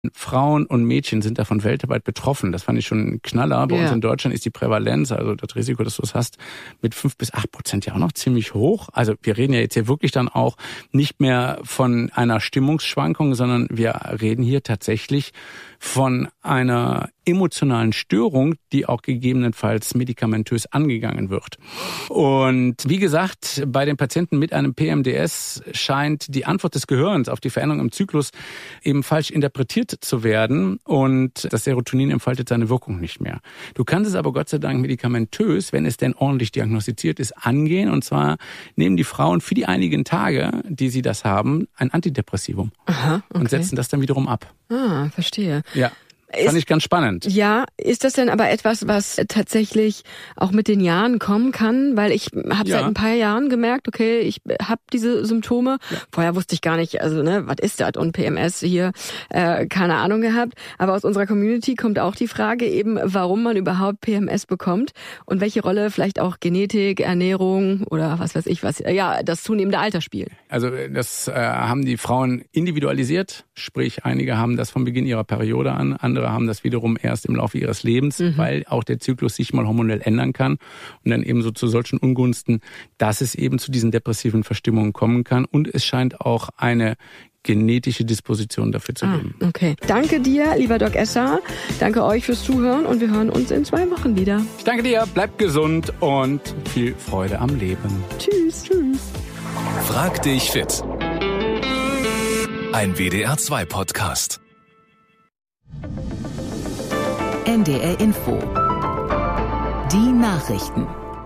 Frauen und Mädchen sind davon weltweit betroffen. Das fand ich schon ein Knaller. Bei uns in Deutschland ist die Prävalenz, also das Risiko, dass du es hast, mit 5-8% ja auch noch ziemlich hoch. Also wir reden ja jetzt hier wirklich dann auch nicht mehr von einer Stimmungsschwankung, sondern wir reden hier tatsächlich von einer emotionalen Störung, die auch gegebenenfalls medikamentös angegangen wird. Und wie gesagt, bei den Patienten mit einem PMDS scheint die Antwort des Gehirns auf die Veränderung im Zyklus eben falsch interpretiert zu werden und das Serotonin entfaltet seine Wirkung nicht mehr. Du kannst es aber Gott sei Dank medikamentös, wenn es denn ordentlich diagnostiziert ist, angehen. Und zwar nehmen die Frauen für die einigen Tage, die sie das haben, ein Antidepressivum. Aha, okay. Und setzen das dann wiederum ab. Ah, verstehe. Ja. Fand ich ganz spannend. Ja, ist das denn aber etwas, was tatsächlich auch mit den Jahren kommen kann? Weil ich habe seit ein paar Jahren gemerkt, okay, ich habe diese Symptome. Ja. Vorher wusste ich gar nicht, also was ist das? Und PMS hier, keine Ahnung gehabt. Aber aus unserer Community kommt auch die Frage eben, warum man überhaupt PMS bekommt und welche Rolle vielleicht auch Genetik, Ernährung oder was weiß ich was, das zunehmende Alter spielt. Also das haben die Frauen individualisiert, sprich einige haben das vom Beginn ihrer Periode an, andere haben das wiederum erst im Laufe ihres Lebens, weil auch der Zyklus sich mal hormonell ändern kann und dann eben so zu solchen Ungunsten, dass es eben zu diesen depressiven Verstimmungen kommen kann und es scheint auch eine genetische Disposition dafür zu geben. Okay. Danke dir, lieber Doc Esser. Danke euch fürs Zuhören und wir hören uns in 2 Wochen wieder. Ich danke dir, bleib gesund und viel Freude am Leben. Tschüss. Frag dich fit. Ein WDR2-Podcast. NDR Info. Die Nachrichten.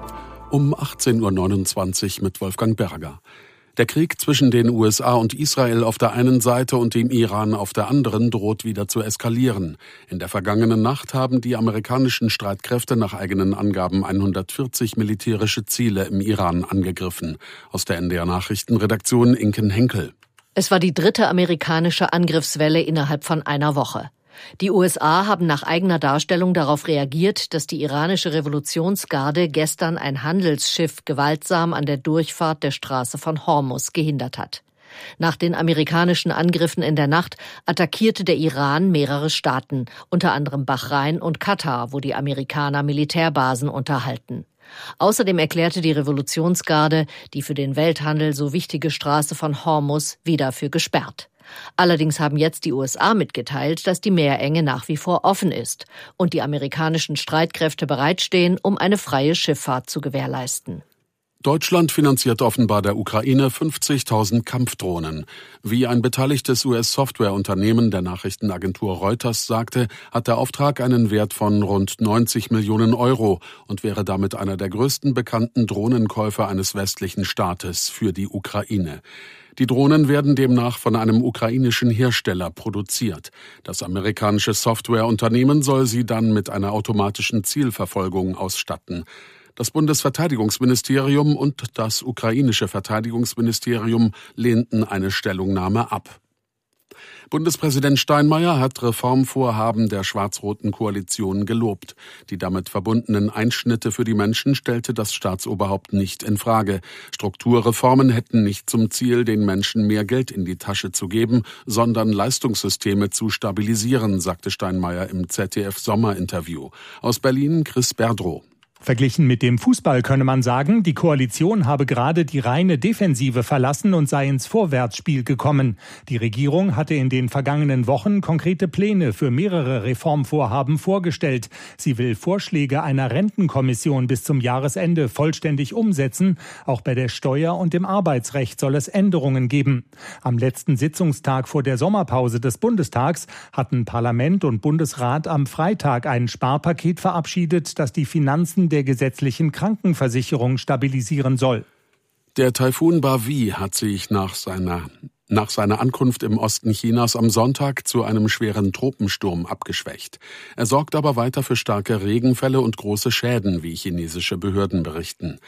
Um 18.29 Uhr mit Wolfgang Berger. Der Krieg zwischen den USA und Israel auf der einen Seite und dem Iran auf der anderen droht wieder zu eskalieren. In der vergangenen Nacht haben die amerikanischen Streitkräfte nach eigenen Angaben 140 militärische Ziele im Iran angegriffen. Aus der NDR Nachrichtenredaktion Inken Henkel. Es war die 3. amerikanische Angriffswelle innerhalb von einer Woche. Die USA haben nach eigener Darstellung darauf reagiert, dass die iranische Revolutionsgarde gestern ein Handelsschiff gewaltsam an der Durchfahrt der Straße von Hormuz gehindert hat. Nach den amerikanischen Angriffen in der Nacht attackierte der Iran mehrere Staaten, unter anderem Bahrain und Katar, wo die Amerikaner Militärbasen unterhalten. Außerdem erklärte die Revolutionsgarde die für den Welthandel so wichtige Straße von Hormuz wieder für gesperrt. Allerdings haben jetzt die USA mitgeteilt, dass die Meerenge nach wie vor offen ist und die amerikanischen Streitkräfte bereitstehen, um eine freie Schifffahrt zu gewährleisten. Deutschland finanziert offenbar der Ukraine 50.000 Kampfdrohnen. Wie ein beteiligtes US-Softwareunternehmen der Nachrichtenagentur Reuters sagte, hat der Auftrag einen Wert von rund 90 Millionen Euro und wäre damit einer der größten bekannten Drohnenkäufe eines westlichen Staates für die Ukraine. Die Drohnen werden demnach von einem ukrainischen Hersteller produziert. Das amerikanische Softwareunternehmen soll sie dann mit einer automatischen Zielverfolgung ausstatten. Das Bundesverteidigungsministerium und das ukrainische Verteidigungsministerium lehnten eine Stellungnahme ab. Bundespräsident Steinmeier hat Reformvorhaben der schwarz-roten Koalition gelobt. Die damit verbundenen Einschnitte für die Menschen stellte das Staatsoberhaupt nicht in Frage. Strukturreformen hätten nicht zum Ziel, den Menschen mehr Geld in die Tasche zu geben, sondern Leistungssysteme zu stabilisieren, sagte Steinmeier im ZDF-Sommerinterview. Aus Berlin Chris Berdrow. Verglichen mit dem Fußball könne man sagen, die Koalition habe gerade die reine Defensive verlassen und sei ins Vorwärtsspiel gekommen. Die Regierung hatte in den vergangenen Wochen konkrete Pläne für mehrere Reformvorhaben vorgestellt. Sie will Vorschläge einer Rentenkommission bis zum Jahresende vollständig umsetzen. Auch bei der Steuer- und im Arbeitsrecht soll es Änderungen geben. Am letzten Sitzungstag vor der Sommerpause des Bundestags hatten Parlament und Bundesrat am Freitag ein Sparpaket verabschiedet, das die Finanzen der gesetzlichen Krankenversicherung stabilisieren soll. Der Taifun Bavi hat sich nach seiner Ankunft im Osten Chinas am Sonntag zu einem schweren Tropensturm abgeschwächt. Er sorgt aber weiter für starke Regenfälle und große Schäden, wie chinesische Behörden berichten.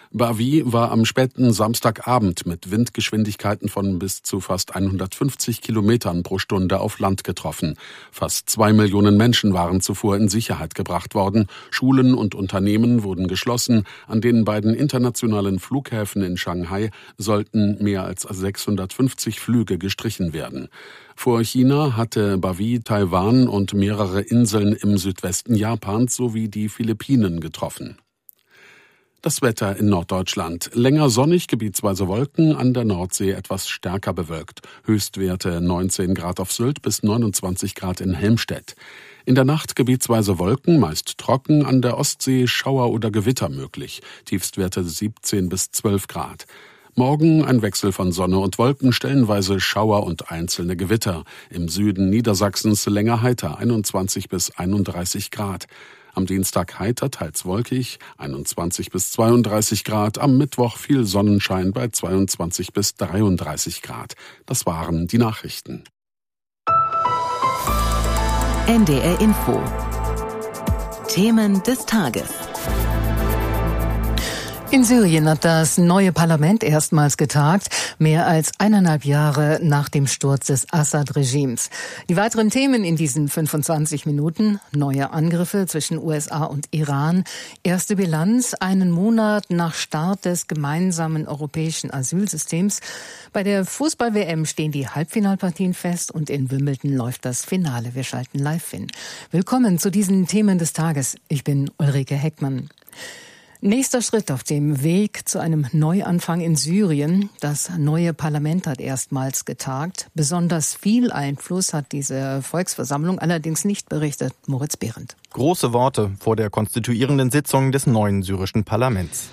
Bawi war am späten Samstagabend mit Windgeschwindigkeiten von bis zu fast 150 Kilometern pro Stunde auf Land getroffen. Fast 2 Millionen Menschen waren zuvor in Sicherheit gebracht worden. Schulen und Unternehmen wurden geschlossen. An den beiden internationalen Flughäfen in Shanghai sollten mehr als 650 Flüge gestrichen werden. Vor China hatte Bawi Taiwan und mehrere Inseln im Südwesten Japans sowie die Philippinen getroffen. Das Wetter in Norddeutschland. Länger sonnig, gebietsweise Wolken, an der Nordsee etwas stärker bewölkt. Höchstwerte 19 Grad auf Sylt bis 29 Grad in Helmstedt. In der Nacht gebietsweise Wolken, meist trocken, an der Ostsee Schauer oder Gewitter möglich. Tiefstwerte 17 bis 12 Grad. Morgen ein Wechsel von Sonne und Wolken, stellenweise Schauer und einzelne Gewitter. Im Süden Niedersachsens länger heiter, 21 bis 31 Grad. Am Dienstag heiter, teils wolkig, 21 bis 32 Grad. Am Mittwoch viel Sonnenschein bei 22 bis 33 Grad. Das waren die Nachrichten. NDR Info. Themen des Tages. In Syrien hat das neue Parlament erstmals getagt, mehr als 1,5 Jahre nach dem Sturz des Assad-Regimes. Die weiteren Themen in diesen 25 Minuten: neue Angriffe zwischen USA und Iran, erste Bilanz einen Monat nach Start des gemeinsamen europäischen Asylsystems. Bei der Fußball-WM stehen die Halbfinalpartien fest und in Wimbledon läuft das Finale. Wir schalten live hin. Willkommen zu diesen Themen des Tages. Ich bin Ulrike Heckmann. Nächster Schritt auf dem Weg zu einem Neuanfang in Syrien. Das neue Parlament hat erstmals getagt. Besonders viel Einfluss hat diese Volksversammlung allerdings nicht, berichtet Moritz Behrendt. Große Worte vor der konstituierenden Sitzung des neuen syrischen Parlaments.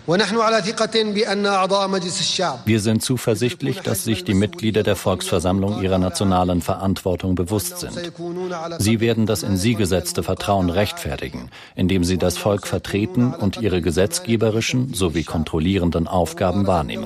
Wir sind zuversichtlich, dass sich die Mitglieder der Volksversammlung ihrer nationalen Verantwortung bewusst sind. Sie werden das in sie gesetzte Vertrauen rechtfertigen, indem sie das Volk vertreten und ihre gesetzgeberischen sowie kontrollierenden Aufgaben wahrnehmen.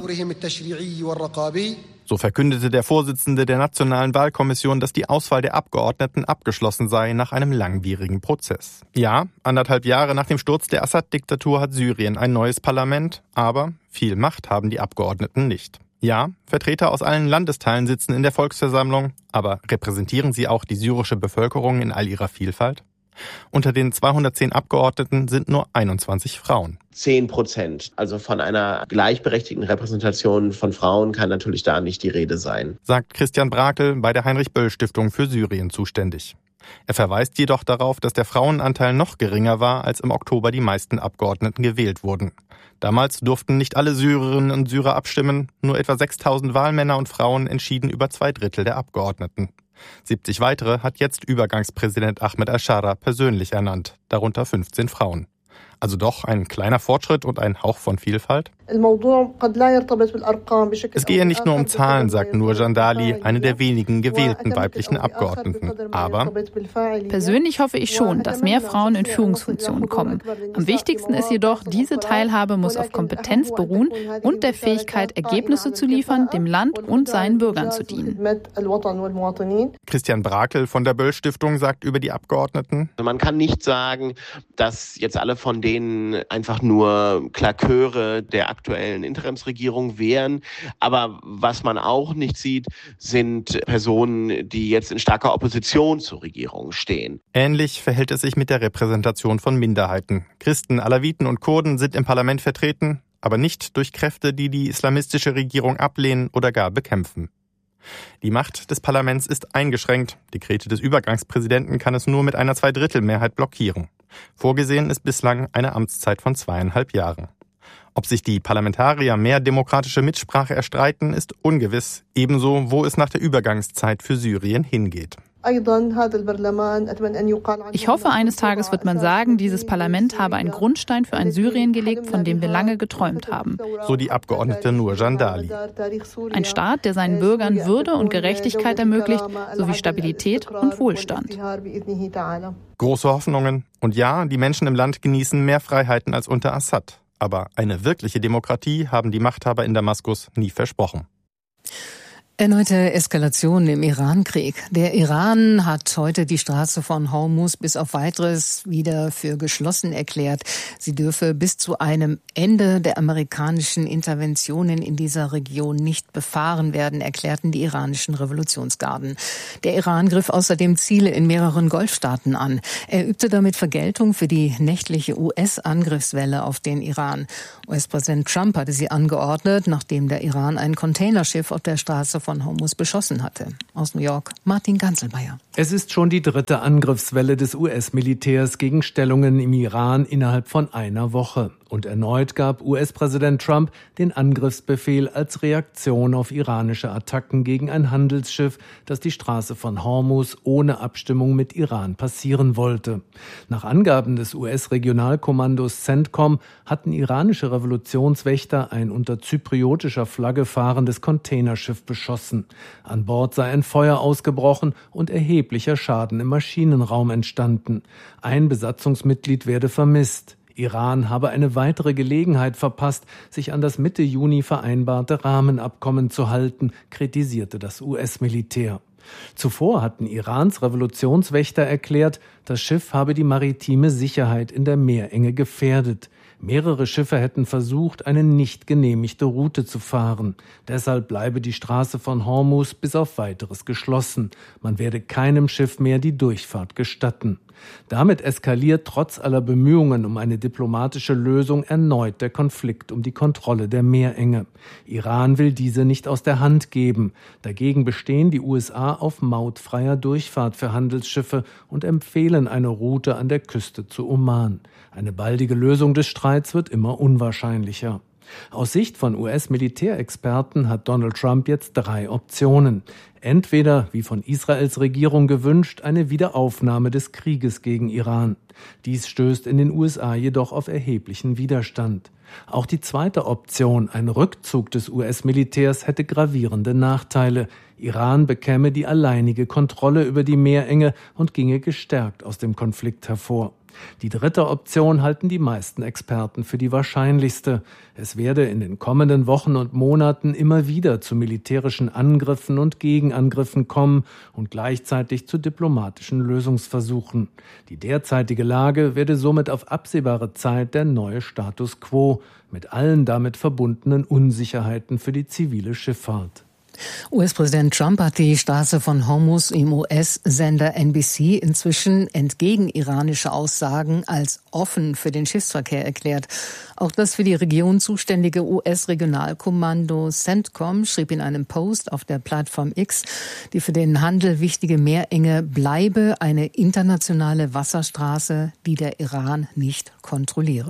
So verkündete der Vorsitzende der Nationalen Wahlkommission, dass die Auswahl der Abgeordneten abgeschlossen sei nach einem langwierigen Prozess. Ja, 1,5 Jahre nach dem Sturz der Assad-Diktatur hat Syrien ein neues Parlament, aber viel Macht haben die Abgeordneten nicht. Ja, Vertreter aus allen Landesteilen sitzen in der Volksversammlung, aber repräsentieren sie auch die syrische Bevölkerung in all ihrer Vielfalt? Unter den 210 Abgeordneten sind nur 21 Frauen. 10%. Also von einer gleichberechtigten Repräsentation von Frauen kann natürlich da nicht die Rede sein, sagt Christian Brakel, bei der Heinrich-Böll-Stiftung für Syrien zuständig. Er verweist jedoch darauf, dass der Frauenanteil noch geringer war, als im Oktober die meisten Abgeordneten gewählt wurden. Damals durften nicht alle Syrerinnen und Syrer abstimmen, nur etwa 6.000 Wahlmänner und Frauen entschieden über 2/3 der Abgeordneten. 70 weitere hat jetzt Übergangspräsident Ahmed al-Shara persönlich ernannt, darunter 15 Frauen. Also doch ein kleiner Fortschritt und ein Hauch von Vielfalt? Es gehe nicht nur um Zahlen, sagt Nur Jandali, eine der wenigen gewählten weiblichen Abgeordneten. Aber persönlich hoffe ich schon, dass mehr Frauen in Führungsfunktionen kommen. Am wichtigsten ist jedoch, diese Teilhabe muss auf Kompetenz beruhen und der Fähigkeit, Ergebnisse zu liefern, dem Land und seinen Bürgern zu dienen. Christian Brakel von der Böll-Stiftung sagt über die Abgeordneten: Man kann nicht sagen, dass jetzt alle von denen einfach nur Klaköre der aktuellen Interimsregierung wären. Aber was man auch nicht sieht, sind Personen, die jetzt in starker Opposition zur Regierung stehen. Ähnlich verhält es sich mit der Repräsentation von Minderheiten. Christen, Alawiten und Kurden sind im Parlament vertreten, aber nicht durch Kräfte, die die islamistische Regierung ablehnen oder gar bekämpfen. Die Macht des Parlaments ist eingeschränkt. Dekrete des Übergangspräsidenten kann es nur mit einer 2/3-Mehrheit blockieren. Vorgesehen ist bislang eine Amtszeit von 2,5 Jahren. Ob sich die Parlamentarier mehr demokratische Mitsprache erstreiten, ist ungewiss. Ebenso, wo es nach der Übergangszeit für Syrien hingeht. Ich hoffe, eines Tages wird man sagen, dieses Parlament habe einen Grundstein für ein Syrien gelegt, von dem wir lange geträumt haben. So die Abgeordnete Nur Jandali. Ein Staat, der seinen Bürgern Würde und Gerechtigkeit ermöglicht, sowie Stabilität und Wohlstand. Große Hoffnungen. Und ja, die Menschen im Land genießen mehr Freiheiten als unter Assad. Aber eine wirkliche Demokratie haben die Machthaber in Damaskus nie versprochen. Erneute Eskalation im Iran-Krieg. Der Iran hat heute die Straße von Hormuz bis auf Weiteres wieder für geschlossen erklärt. Sie dürfe bis zu einem Ende der amerikanischen Interventionen in dieser Region nicht befahren werden, erklärten die iranischen Revolutionsgarden. Der Iran griff außerdem Ziele in mehreren Golfstaaten an. Er übte damit Vergeltung für die nächtliche US-Angriffswelle auf den Iran. US-Präsident Trump hatte sie angeordnet, nachdem der Iran ein Containerschiff auf der Straße von Hormuz beschossen hatte. Aus New York, Martin Ganzelmeier. Es ist schon die 3. Angriffswelle des US-Militärs gegen Stellungen im Iran innerhalb von einer Woche. Und erneut gab US-Präsident Trump den Angriffsbefehl als Reaktion auf iranische Attacken gegen ein Handelsschiff, das die Straße von Hormuz ohne Abstimmung mit Iran passieren wollte. Nach Angaben des US-Regionalkommandos CENTCOM hatten iranische Revolutionswächter ein unter zypriotischer Flagge fahrendes Containerschiff beschossen. An Bord sei ein Feuer ausgebrochen und erheblicher Schaden im Maschinenraum entstanden. Ein Besatzungsmitglied werde vermisst. Iran habe eine weitere Gelegenheit verpasst, sich an das Mitte Juni vereinbarte Rahmenabkommen zu halten, kritisierte das US-Militär. Zuvor hatten Irans Revolutionswächter erklärt, das Schiff habe die maritime Sicherheit in der Meerenge gefährdet. Mehrere Schiffe hätten versucht, eine nicht genehmigte Route zu fahren. Deshalb bleibe die Straße von Hormuz bis auf Weiteres geschlossen. Man werde keinem Schiff mehr die Durchfahrt gestatten. Damit eskaliert trotz aller Bemühungen um eine diplomatische Lösung erneut der Konflikt um die Kontrolle der Meerenge. Iran will diese nicht aus der Hand geben. Dagegen bestehen die USA auf mautfreier Durchfahrt für Handelsschiffe und empfehlen eine Route an der Küste zu Oman. Eine baldige Lösung des Streits wird immer unwahrscheinlicher. Aus Sicht von US-Militärexperten hat Donald Trump jetzt 3 Optionen. Entweder, wie von Israels Regierung gewünscht, eine Wiederaufnahme des Krieges gegen Iran. Dies stößt in den USA jedoch auf erheblichen Widerstand. Auch die zweite Option, ein Rückzug des US-Militärs, hätte gravierende Nachteile. Iran bekäme die alleinige Kontrolle über die Meerenge und ginge gestärkt aus dem Konflikt hervor. Die dritte Option halten die meisten Experten für die wahrscheinlichste. Es werde in den kommenden Wochen und Monaten immer wieder zu militärischen Angriffen und Gegenangriffen kommen und gleichzeitig zu diplomatischen Lösungsversuchen. Die derzeitige Lage werde somit auf absehbare Zeit der neue Status quo, mit allen damit verbundenen Unsicherheiten für die zivile Schifffahrt. US-Präsident Trump hat die Straße von Hormuz im US-Sender NBC inzwischen entgegen iranischer Aussagen als offen für den Schiffsverkehr erklärt. Auch das für die Region zuständige US-Regionalkommando CENTCOM schrieb in einem Post auf der Plattform X, die für den Handel wichtige Meerenge bleibe eine internationale Wasserstraße, die der Iran nicht kontrolliere.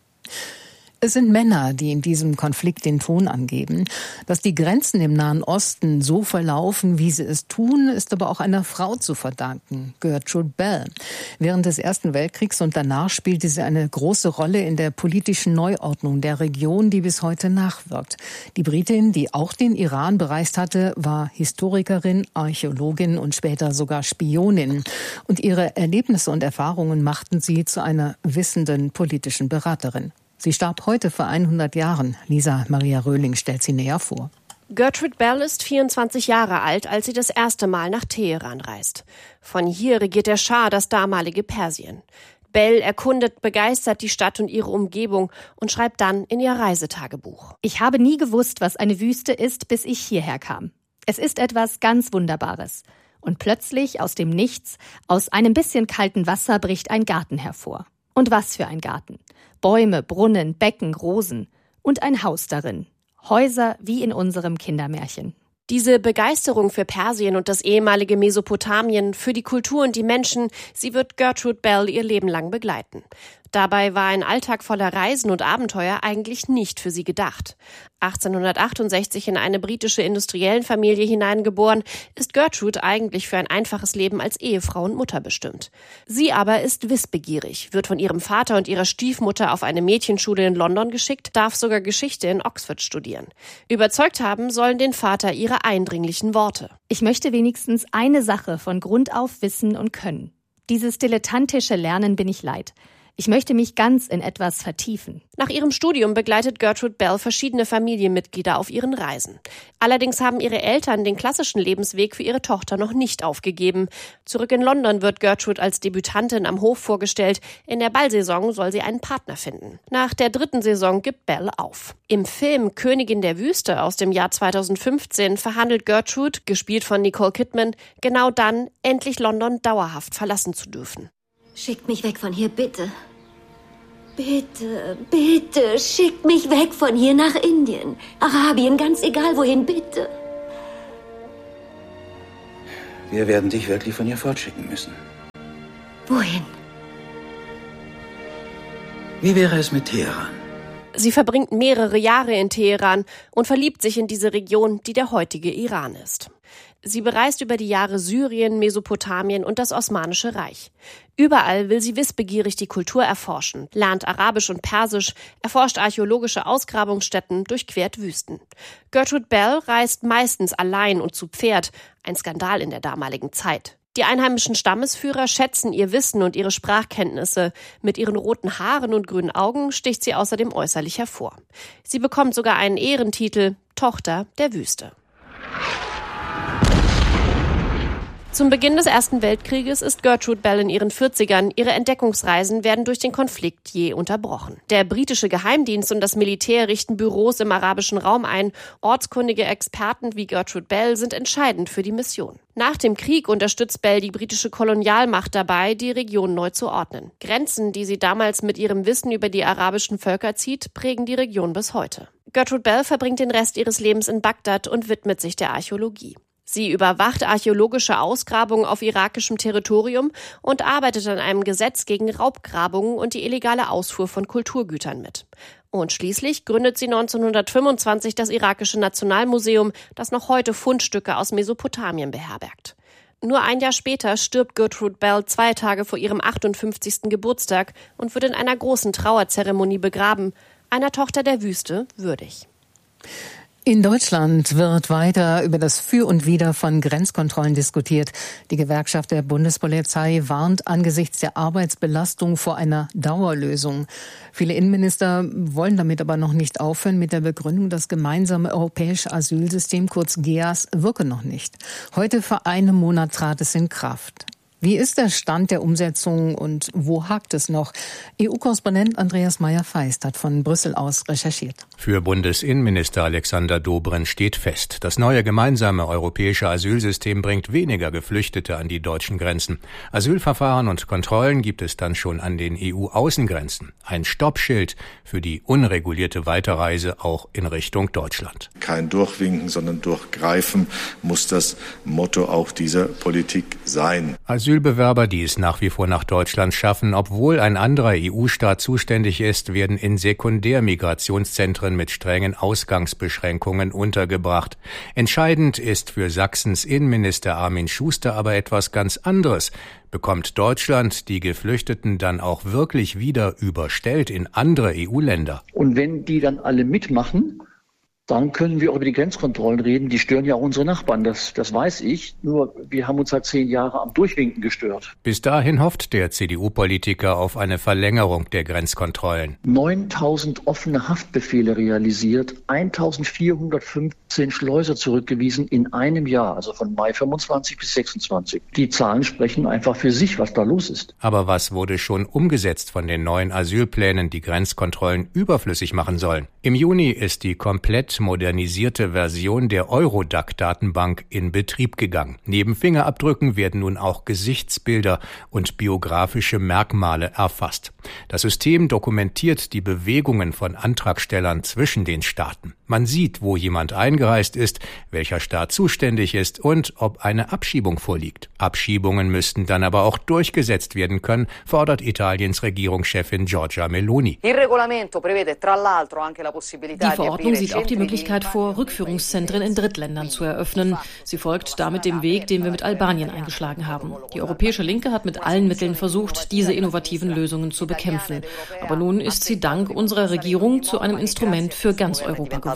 Es sind Männer, die in diesem Konflikt den Ton angeben. Dass die Grenzen im Nahen Osten so verlaufen, wie sie es tun, ist aber auch einer Frau zu verdanken, Gertrude Bell. Während des Ersten Weltkriegs und danach spielte sie eine große Rolle in der politischen Neuordnung der Region, die bis heute nachwirkt. Die Britin, die auch den Iran bereist hatte, war Historikerin, Archäologin und später sogar Spionin. Und ihre Erlebnisse und Erfahrungen machten sie zu einer wissenden politischen Beraterin. Sie starb heute vor 100 Jahren. Lisa Maria Röhling stellt sie näher vor. Gertrude Bell ist 24 Jahre alt, als sie das erste Mal nach Teheran reist. Von hier regiert der Schah das damalige Persien. Bell erkundet begeistert die Stadt und ihre Umgebung und schreibt dann in ihr Reisetagebuch. Ich habe nie gewusst, was eine Wüste ist, bis ich hierher kam. Es ist etwas ganz Wunderbares. Und plötzlich aus dem Nichts, aus einem bisschen kalten Wasser bricht ein Garten hervor. Und was für ein Garten. Bäume, Brunnen, Becken, Rosen und ein Haus darin. Häuser wie in unserem Kindermärchen. Diese Begeisterung für Persien und das ehemalige Mesopotamien, für die Kultur und die Menschen, sie wird Gertrude Bell ihr Leben lang begleiten. Dabei war ein Alltag voller Reisen und Abenteuer eigentlich nicht für sie gedacht. 1868 in eine britische Industriellenfamilie hineingeboren, ist Gertrude eigentlich für ein einfaches Leben als Ehefrau und Mutter bestimmt. Sie aber ist wissbegierig, wird von ihrem Vater und ihrer Stiefmutter auf eine Mädchenschule in London geschickt, darf sogar Geschichte in Oxford studieren. Überzeugt haben sollen den Vater ihre eindringlichen Worte. Ich möchte wenigstens eine Sache von Grund auf wissen und können. Dieses dilettantische Lernen bin ich leid. Ich möchte mich ganz in etwas vertiefen. Nach ihrem Studium begleitet Gertrude Bell verschiedene Familienmitglieder auf ihren Reisen. Allerdings haben ihre Eltern den klassischen Lebensweg für ihre Tochter noch nicht aufgegeben. Zurück in London wird Gertrude als Debütantin am Hof vorgestellt. In der Ballsaison soll sie einen Partner finden. Nach der 3. Saison gibt Bell auf. Im Film Königin der Wüste aus dem Jahr 2015 verhandelt Gertrude, gespielt von Nicole Kidman, genau dann, endlich London dauerhaft verlassen zu dürfen. Schickt mich weg von hier, bitte. Bitte, bitte, schickt mich weg von hier nach Indien, Arabien, ganz egal wohin, bitte. Wir werden dich wirklich von hier fortschicken müssen. Wohin? Wie wäre es mit Teheran? Sie verbringt mehrere Jahre in Teheran und verliebt sich in diese Region, die der heutige Iran ist. Sie bereist über die Jahre Syrien, Mesopotamien und das Osmanische Reich. Überall will sie wissbegierig die Kultur erforschen, lernt Arabisch und Persisch, erforscht archäologische Ausgrabungsstätten, durchquert Wüsten. Gertrude Bell reist meistens allein und zu Pferd, ein Skandal in der damaligen Zeit. Die einheimischen Stammesführer schätzen ihr Wissen und ihre Sprachkenntnisse. Mit ihren roten Haaren und grünen Augen sticht sie außerdem äußerlich hervor. Sie bekommt sogar einen Ehrentitel, Tochter der Wüste. Zum Beginn des Ersten Weltkrieges ist Gertrude Bell in ihren 40ern. Ihre Entdeckungsreisen werden durch den Konflikt je unterbrochen. Der britische Geheimdienst und das Militär richten Büros im arabischen Raum ein. Ortskundige Experten wie Gertrude Bell sind entscheidend für die Mission. Nach dem Krieg unterstützt Bell die britische Kolonialmacht dabei, die Region neu zu ordnen. Grenzen, die sie damals mit ihrem Wissen über die arabischen Völker zieht, prägen die Region bis heute. Gertrude Bell verbringt den Rest ihres Lebens in Bagdad und widmet sich der Archäologie. Sie überwacht archäologische Ausgrabungen auf irakischem Territorium und arbeitet an einem Gesetz gegen Raubgrabungen und die illegale Ausfuhr von Kulturgütern mit. Und schließlich gründet sie 1925 das irakische Nationalmuseum, das noch heute Fundstücke aus Mesopotamien beherbergt. Nur ein Jahr später stirbt Gertrude Bell 2 Tage vor ihrem 58. Geburtstag und wird in einer großen Trauerzeremonie begraben, einer Tochter der Wüste würdig. In Deutschland wird weiter über das Für und Wider von Grenzkontrollen diskutiert. Die Gewerkschaft der Bundespolizei warnt angesichts der Arbeitsbelastung vor einer Dauerlösung. Viele Innenminister wollen damit aber noch nicht aufhören mit der Begründung, das gemeinsame europäische Asylsystem, kurz GEAS, wirke noch nicht. Heute vor einem Monat trat es in Kraft. Wie ist der Stand der Umsetzung und wo hakt es noch? EU-Korrespondent Andreas Meyer-Feist hat von Brüssel aus recherchiert. Für Bundesinnenminister Alexander Dobrindt steht fest, das neue gemeinsame europäische Asylsystem bringt weniger Geflüchtete an die deutschen Grenzen. Asylverfahren und Kontrollen gibt es dann schon an den EU-Außengrenzen. Ein Stoppschild für die unregulierte Weiterreise auch in Richtung Deutschland. Kein Durchwinken, sondern Durchgreifen muss das Motto auch dieser Politik sein. Asylbewerber, die es nach wie vor nach Deutschland schaffen, obwohl ein anderer EU-Staat zuständig ist, werden in Sekundärmigrationszentren mit strengen Ausgangsbeschränkungen untergebracht. Entscheidend ist für Sachsens Innenminister Armin Schuster aber etwas ganz anderes. Bekommt Deutschland die Geflüchteten dann auch wirklich wieder überstellt in andere EU-Länder? Und wenn die dann alle mitmachen, dann können wir auch über die Grenzkontrollen reden. Die stören ja auch unsere Nachbarn, das weiß ich. Nur wir haben uns seit 10 Jahren am Durchwinken gestört. Bis dahin hofft der CDU-Politiker auf eine Verlängerung der Grenzkontrollen. 9.000 offene Haftbefehle realisiert, 1.415 Schleuser zurückgewiesen in einem Jahr, also von Mai 25 bis 26. Die Zahlen sprechen einfach für sich, was da los ist. Aber was wurde schon umgesetzt von den neuen Asylplänen, die Grenzkontrollen überflüssig machen sollen? Im Juni ist die komplett modernisierte Version der Eurodac-Datenbank in Betrieb gegangen. Neben Fingerabdrücken werden nun auch Gesichtsbilder und biografische Merkmale erfasst. Das System dokumentiert die Bewegungen von Antragstellern zwischen den Staaten. Man sieht, wo jemand eingereist ist, welcher Staat zuständig ist und ob eine Abschiebung vorliegt. Abschiebungen müssten dann aber auch durchgesetzt werden können, fordert Italiens Regierungschefin Giorgia Meloni. Die Verordnung sieht auch die Möglichkeit vor, Rückführungszentren in Drittländern zu eröffnen. Sie folgt damit dem Weg, den wir mit Albanien eingeschlagen haben. Die europäische Linke hat mit allen Mitteln versucht, diese innovativen Lösungen zu bekämpfen. Aber nun ist sie dank unserer Regierung zu einem Instrument für ganz Europa geworden.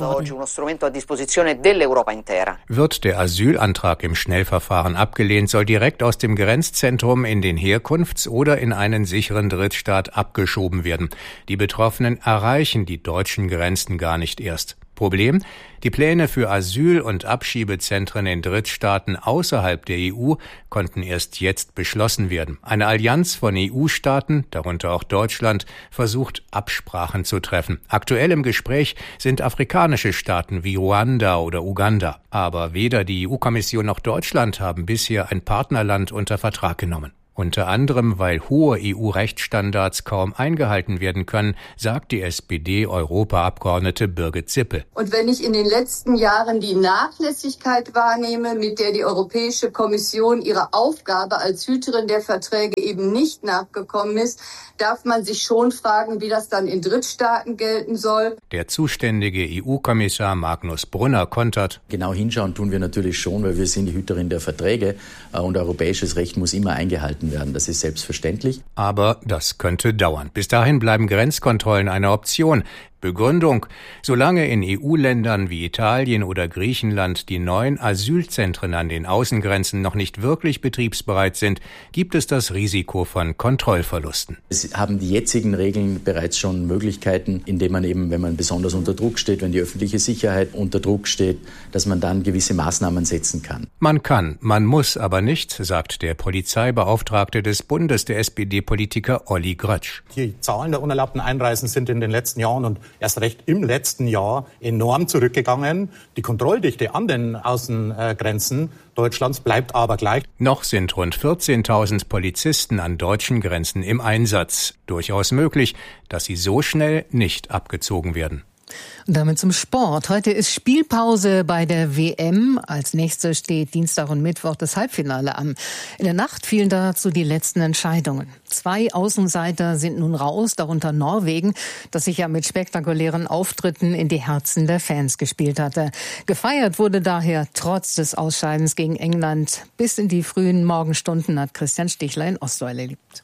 Wird der Asylantrag im Schnellverfahren abgelehnt, soll direkt aus dem Grenzzentrum in den Herkunfts- oder in einen sicheren Drittstaat abgeschoben werden. Die Betroffenen erreichen die deutschen Grenzen gar nicht erst. Problem: Die Pläne für Asyl- und Abschiebezentren in Drittstaaten außerhalb der EU konnten erst jetzt beschlossen werden. Eine Allianz von EU-Staaten, darunter auch Deutschland, versucht, Absprachen zu treffen. Aktuell im Gespräch sind afrikanische Staaten wie Ruanda oder Uganda. Aber weder die EU-Kommission noch Deutschland haben bisher ein Partnerland unter Vertrag genommen. Unter anderem, weil hohe EU-Rechtsstandards kaum eingehalten werden können, sagt die SPD-Europaabgeordnete Birgit Sippel. Und wenn ich in den letzten Jahren die Nachlässigkeit wahrnehme, mit der die Europäische Kommission ihrer Aufgabe als Hüterin der Verträge eben nicht nachgekommen ist, darf man sich schon fragen, wie das dann in Drittstaaten gelten soll. Der zuständige EU-Kommissar Magnus Brunner kontert: Genau hinschauen tun wir natürlich schon, weil wir sind die Hüterin der Verträge und europäisches Recht muss immer eingehalten werden. Das ist selbstverständlich. Aber das könnte dauern. Bis dahin bleiben Grenzkontrollen eine Option. Begründung: Solange in EU-Ländern wie Italien oder Griechenland die neuen Asylzentren an den Außengrenzen noch nicht wirklich betriebsbereit sind, gibt es das Risiko von Kontrollverlusten. Es haben die jetzigen Regeln bereits schon Möglichkeiten, indem man eben, wenn man besonders unter Druck steht, wenn die öffentliche Sicherheit unter Druck steht, dass man dann gewisse Maßnahmen setzen kann. Man kann, man muss aber nicht, sagt der Polizeibeauftragte des Bundes, der SPD-Politiker Olli Grötsch. Die Zahlen der unerlaubten Einreisen sind in den letzten Jahren und erst recht im letzten Jahr enorm zurückgegangen. Die Kontrolldichte an den Außengrenzen Deutschlands bleibt aber gleich. Noch sind rund 14.000 Polizisten an deutschen Grenzen im Einsatz. Durchaus möglich, dass sie so schnell nicht abgezogen werden. Und damit zum Sport. Heute ist Spielpause bei der WM. Als nächstes steht Dienstag und Mittwoch das Halbfinale an. In der Nacht fielen dazu die letzten Entscheidungen. 2 Außenseiter sind nun raus, darunter Norwegen, das sich ja mit spektakulären Auftritten in die Herzen der Fans gespielt hatte. Gefeiert wurde daher trotz des Ausscheidens gegen England. Bis in die frühen Morgenstunden hat Christian Stichler in Oslo erlebt.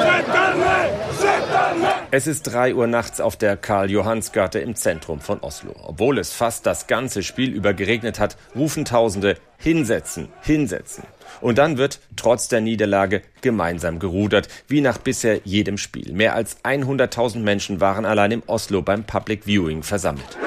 Es ist 3 Uhr nachts auf der Karl-Johans-Gate im Zentrum von Oslo. Obwohl es fast das ganze Spiel über geregnet hat, rufen Tausende: hinsetzen, hinsetzen. Und dann wird, trotz der Niederlage, gemeinsam gerudert, wie nach bisher jedem Spiel. Mehr als 100.000 Menschen waren allein im Oslo beim Public Viewing versammelt.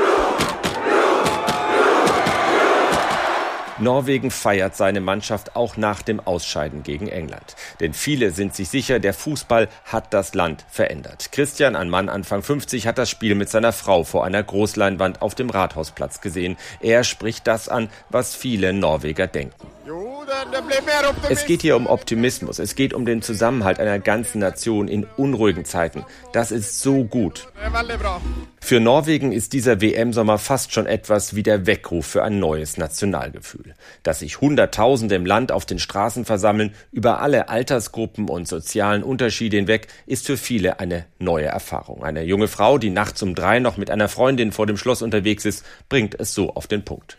Norwegen feiert seine Mannschaft auch nach dem Ausscheiden gegen England. Denn viele sind sich sicher, der Fußball hat das Land verändert. Christian, ein Mann Anfang 50, hat das Spiel mit seiner Frau vor einer Großleinwand auf dem Rathausplatz gesehen. Er spricht das an, was viele Norweger denken. Es geht hier um Optimismus. Es geht um den Zusammenhalt einer ganzen Nation in unruhigen Zeiten. Das ist so gut. Für Norwegen ist dieser WM-Sommer fast schon etwas wie der Weckruf für ein neues Nationalgefühl. Dass sich Hunderttausende im Land auf den Straßen versammeln, über alle Altersgruppen und sozialen Unterschiede hinweg, ist für viele eine neue Erfahrung. Eine junge Frau, die nachts um 3 noch mit einer Freundin vor dem Schloss unterwegs ist, bringt es so auf den Punkt.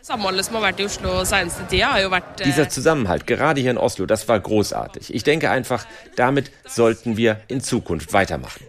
Dieser Zusammenhalt, gerade hier in Oslo, das war großartig. Ich denke einfach, damit sollten wir in Zukunft weitermachen.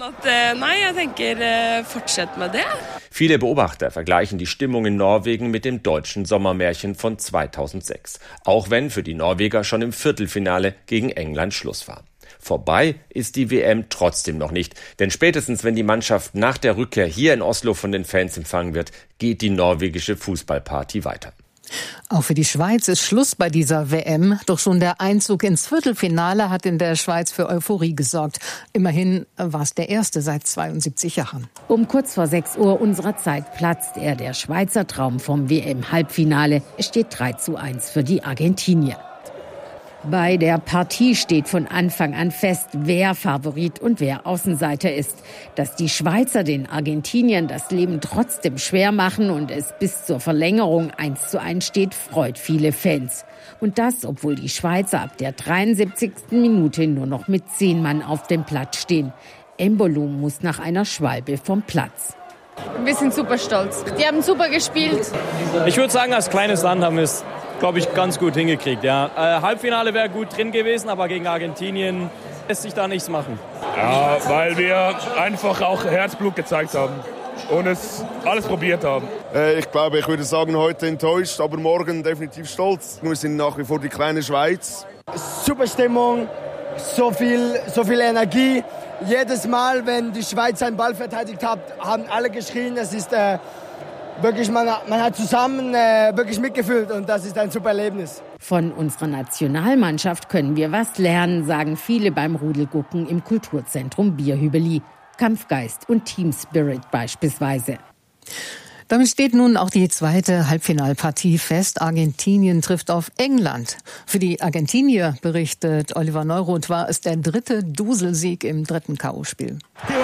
Viele Beobachter vergleichen die Stimmung in Norwegen mit dem deutschen Sommermärchen von 2006. Auch wenn für die Norweger schon im Viertelfinale gegen England Schluss war. Vorbei ist die WM trotzdem noch nicht, denn spätestens wenn die Mannschaft nach der Rückkehr hier in Oslo von den Fans empfangen wird, geht die norwegische Fußballparty weiter. Auch für die Schweiz ist Schluss bei dieser WM. Doch schon der Einzug ins Viertelfinale hat in der Schweiz für Euphorie gesorgt. Immerhin war es der erste seit 72 Jahren. Um kurz vor 6 Uhr unserer Zeit platzt er, der Schweizer Traum vom WM-Halbfinale. Es steht 3:1 für die Argentinier. Bei der Partie steht von Anfang an fest, wer Favorit und wer Außenseiter ist. Dass die Schweizer den Argentiniern das Leben trotzdem schwer machen und es bis zur Verlängerung 1:1 steht, freut viele Fans. Und das, obwohl die Schweizer ab der 73. Minute nur noch mit 10 Mann auf dem Platz stehen. Embolo muss nach einer Schwalbe vom Platz. Wir sind super stolz. Die haben super gespielt. Ich würde sagen, als kleines Land haben wir es, glaube ich, ganz gut hingekriegt. Ja. Halbfinale wäre gut drin gewesen, aber gegen Argentinien lässt sich da nichts machen. Ja, weil wir einfach auch Herzblut gezeigt haben. und es alles probiert haben. Ich glaube, ich würde sagen, heute enttäuscht, aber morgen definitiv stolz. Wir sind nach wie vor die kleine Schweiz. Super Stimmung, so viel Energie. Jedes Mal, wenn die Schweiz einen Ball verteidigt hat, haben alle geschrien. Es ist wirklich, man hat zusammen wirklich mitgefühlt und das ist ein super Erlebnis. Von unserer Nationalmannschaft können wir was lernen, sagen viele beim Rudelgucken im Kulturzentrum Bierhübeli. Kampfgeist und Teamspirit beispielsweise. Damit steht nun auch die zweite Halbfinalpartie fest. Argentinien trifft auf England. Für die Argentinier, berichtet Oliver Neuroth, war es der 3. Duselsieg im 3. K.O.-Spiel.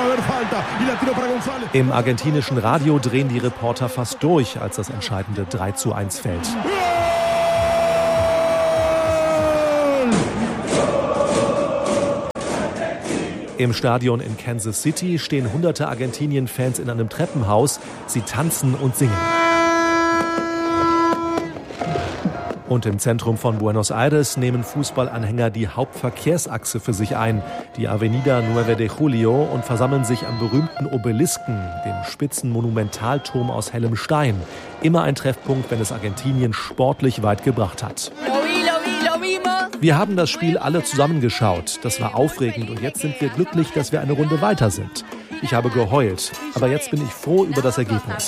Im argentinischen Radio drehen die Reporter fast durch, als das entscheidende 3:1 fällt. Im Stadion in Kansas City stehen hunderte Argentinien-Fans in einem Treppenhaus. Sie tanzen und singen. Und im Zentrum von Buenos Aires nehmen Fußballanhänger die Hauptverkehrsachse für sich ein, die Avenida 9 de Julio, und versammeln sich am berühmten Obelisken, dem spitzen Monumentalturm aus hellem Stein. Immer ein Treffpunkt, wenn es Argentinien sportlich weit gebracht hat. Wir haben das Spiel alle zusammengeschaut. Das war aufregend und jetzt sind wir glücklich, dass wir eine Runde weiter sind. Ich habe geheult, aber jetzt bin ich froh über das Ergebnis.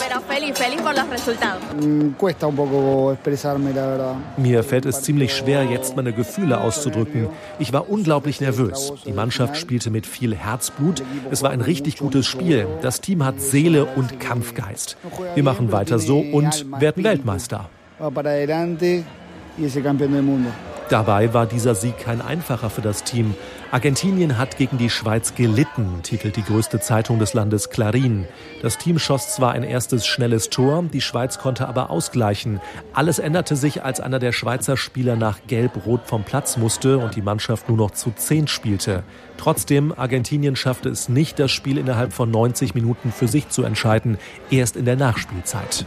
Mir fällt es ziemlich schwer, jetzt meine Gefühle auszudrücken. Ich war unglaublich nervös. Die Mannschaft spielte mit viel Herzblut. Es war ein richtig gutes Spiel. Das Team hat Seele und Kampfgeist. Wir machen weiter so und werden Weltmeister. Dabei war dieser Sieg kein einfacher für das Team. Argentinien hat gegen die Schweiz gelitten, titelt die größte Zeitung des Landes Clarín. Das Team schoss zwar ein erstes schnelles Tor, die Schweiz konnte aber ausgleichen. Alles änderte sich, als einer der Schweizer Spieler nach Gelb-Rot vom Platz musste und die Mannschaft nur noch zu 10 spielte. Trotzdem, Argentinien schaffte es nicht, das Spiel innerhalb von 90 Minuten für sich zu entscheiden, erst in der Nachspielzeit.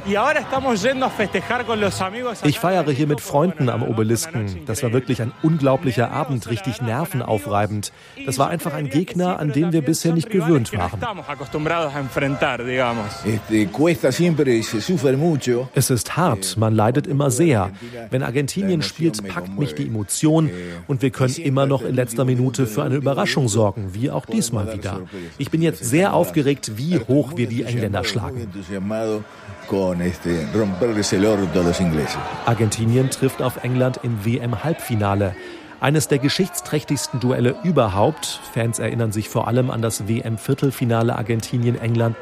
Ich feiere hier mit Freunden am Obelisken. Das war wirklich ein unglaublicher Abend, richtig nervenaufreibend. Das war einfach ein Gegner, an den wir bisher nicht gewöhnt waren. Es ist hart, man leidet immer sehr. Wenn Argentinien spielt, packt mich die Emotion und wir können immer noch in letzter Minute für eine Überraschung sorgen, wie auch diesmal wieder. Ich bin jetzt sehr aufgeregt, wie hoch wir die Engländer schlagen. Argentinien trifft auf England im WM-Halbfinale. Eines der geschichtsträchtigsten Duelle überhaupt. Fans erinnern sich vor allem an das WM-Viertelfinale Argentinien-England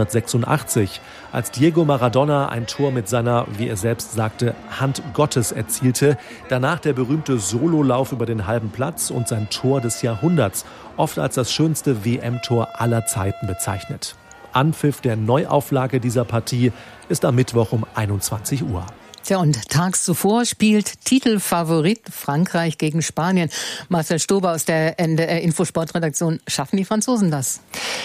1986, als Diego Maradona ein Tor mit seiner, wie er selbst sagte, Hand Gottes erzielte. Danach der berühmte Sololauf über den halben Platz und sein Tor des Jahrhunderts, oft als das schönste WM-Tor aller Zeiten bezeichnet. Anpfiff der Neuauflage dieser Partie ist am Mittwoch um 21 Uhr. Tja, und tags zuvor spielt Titelfavorit Frankreich gegen Spanien. Marcel Stober aus der NDR-Infosport-Redaktion. Schaffen die Franzosen das?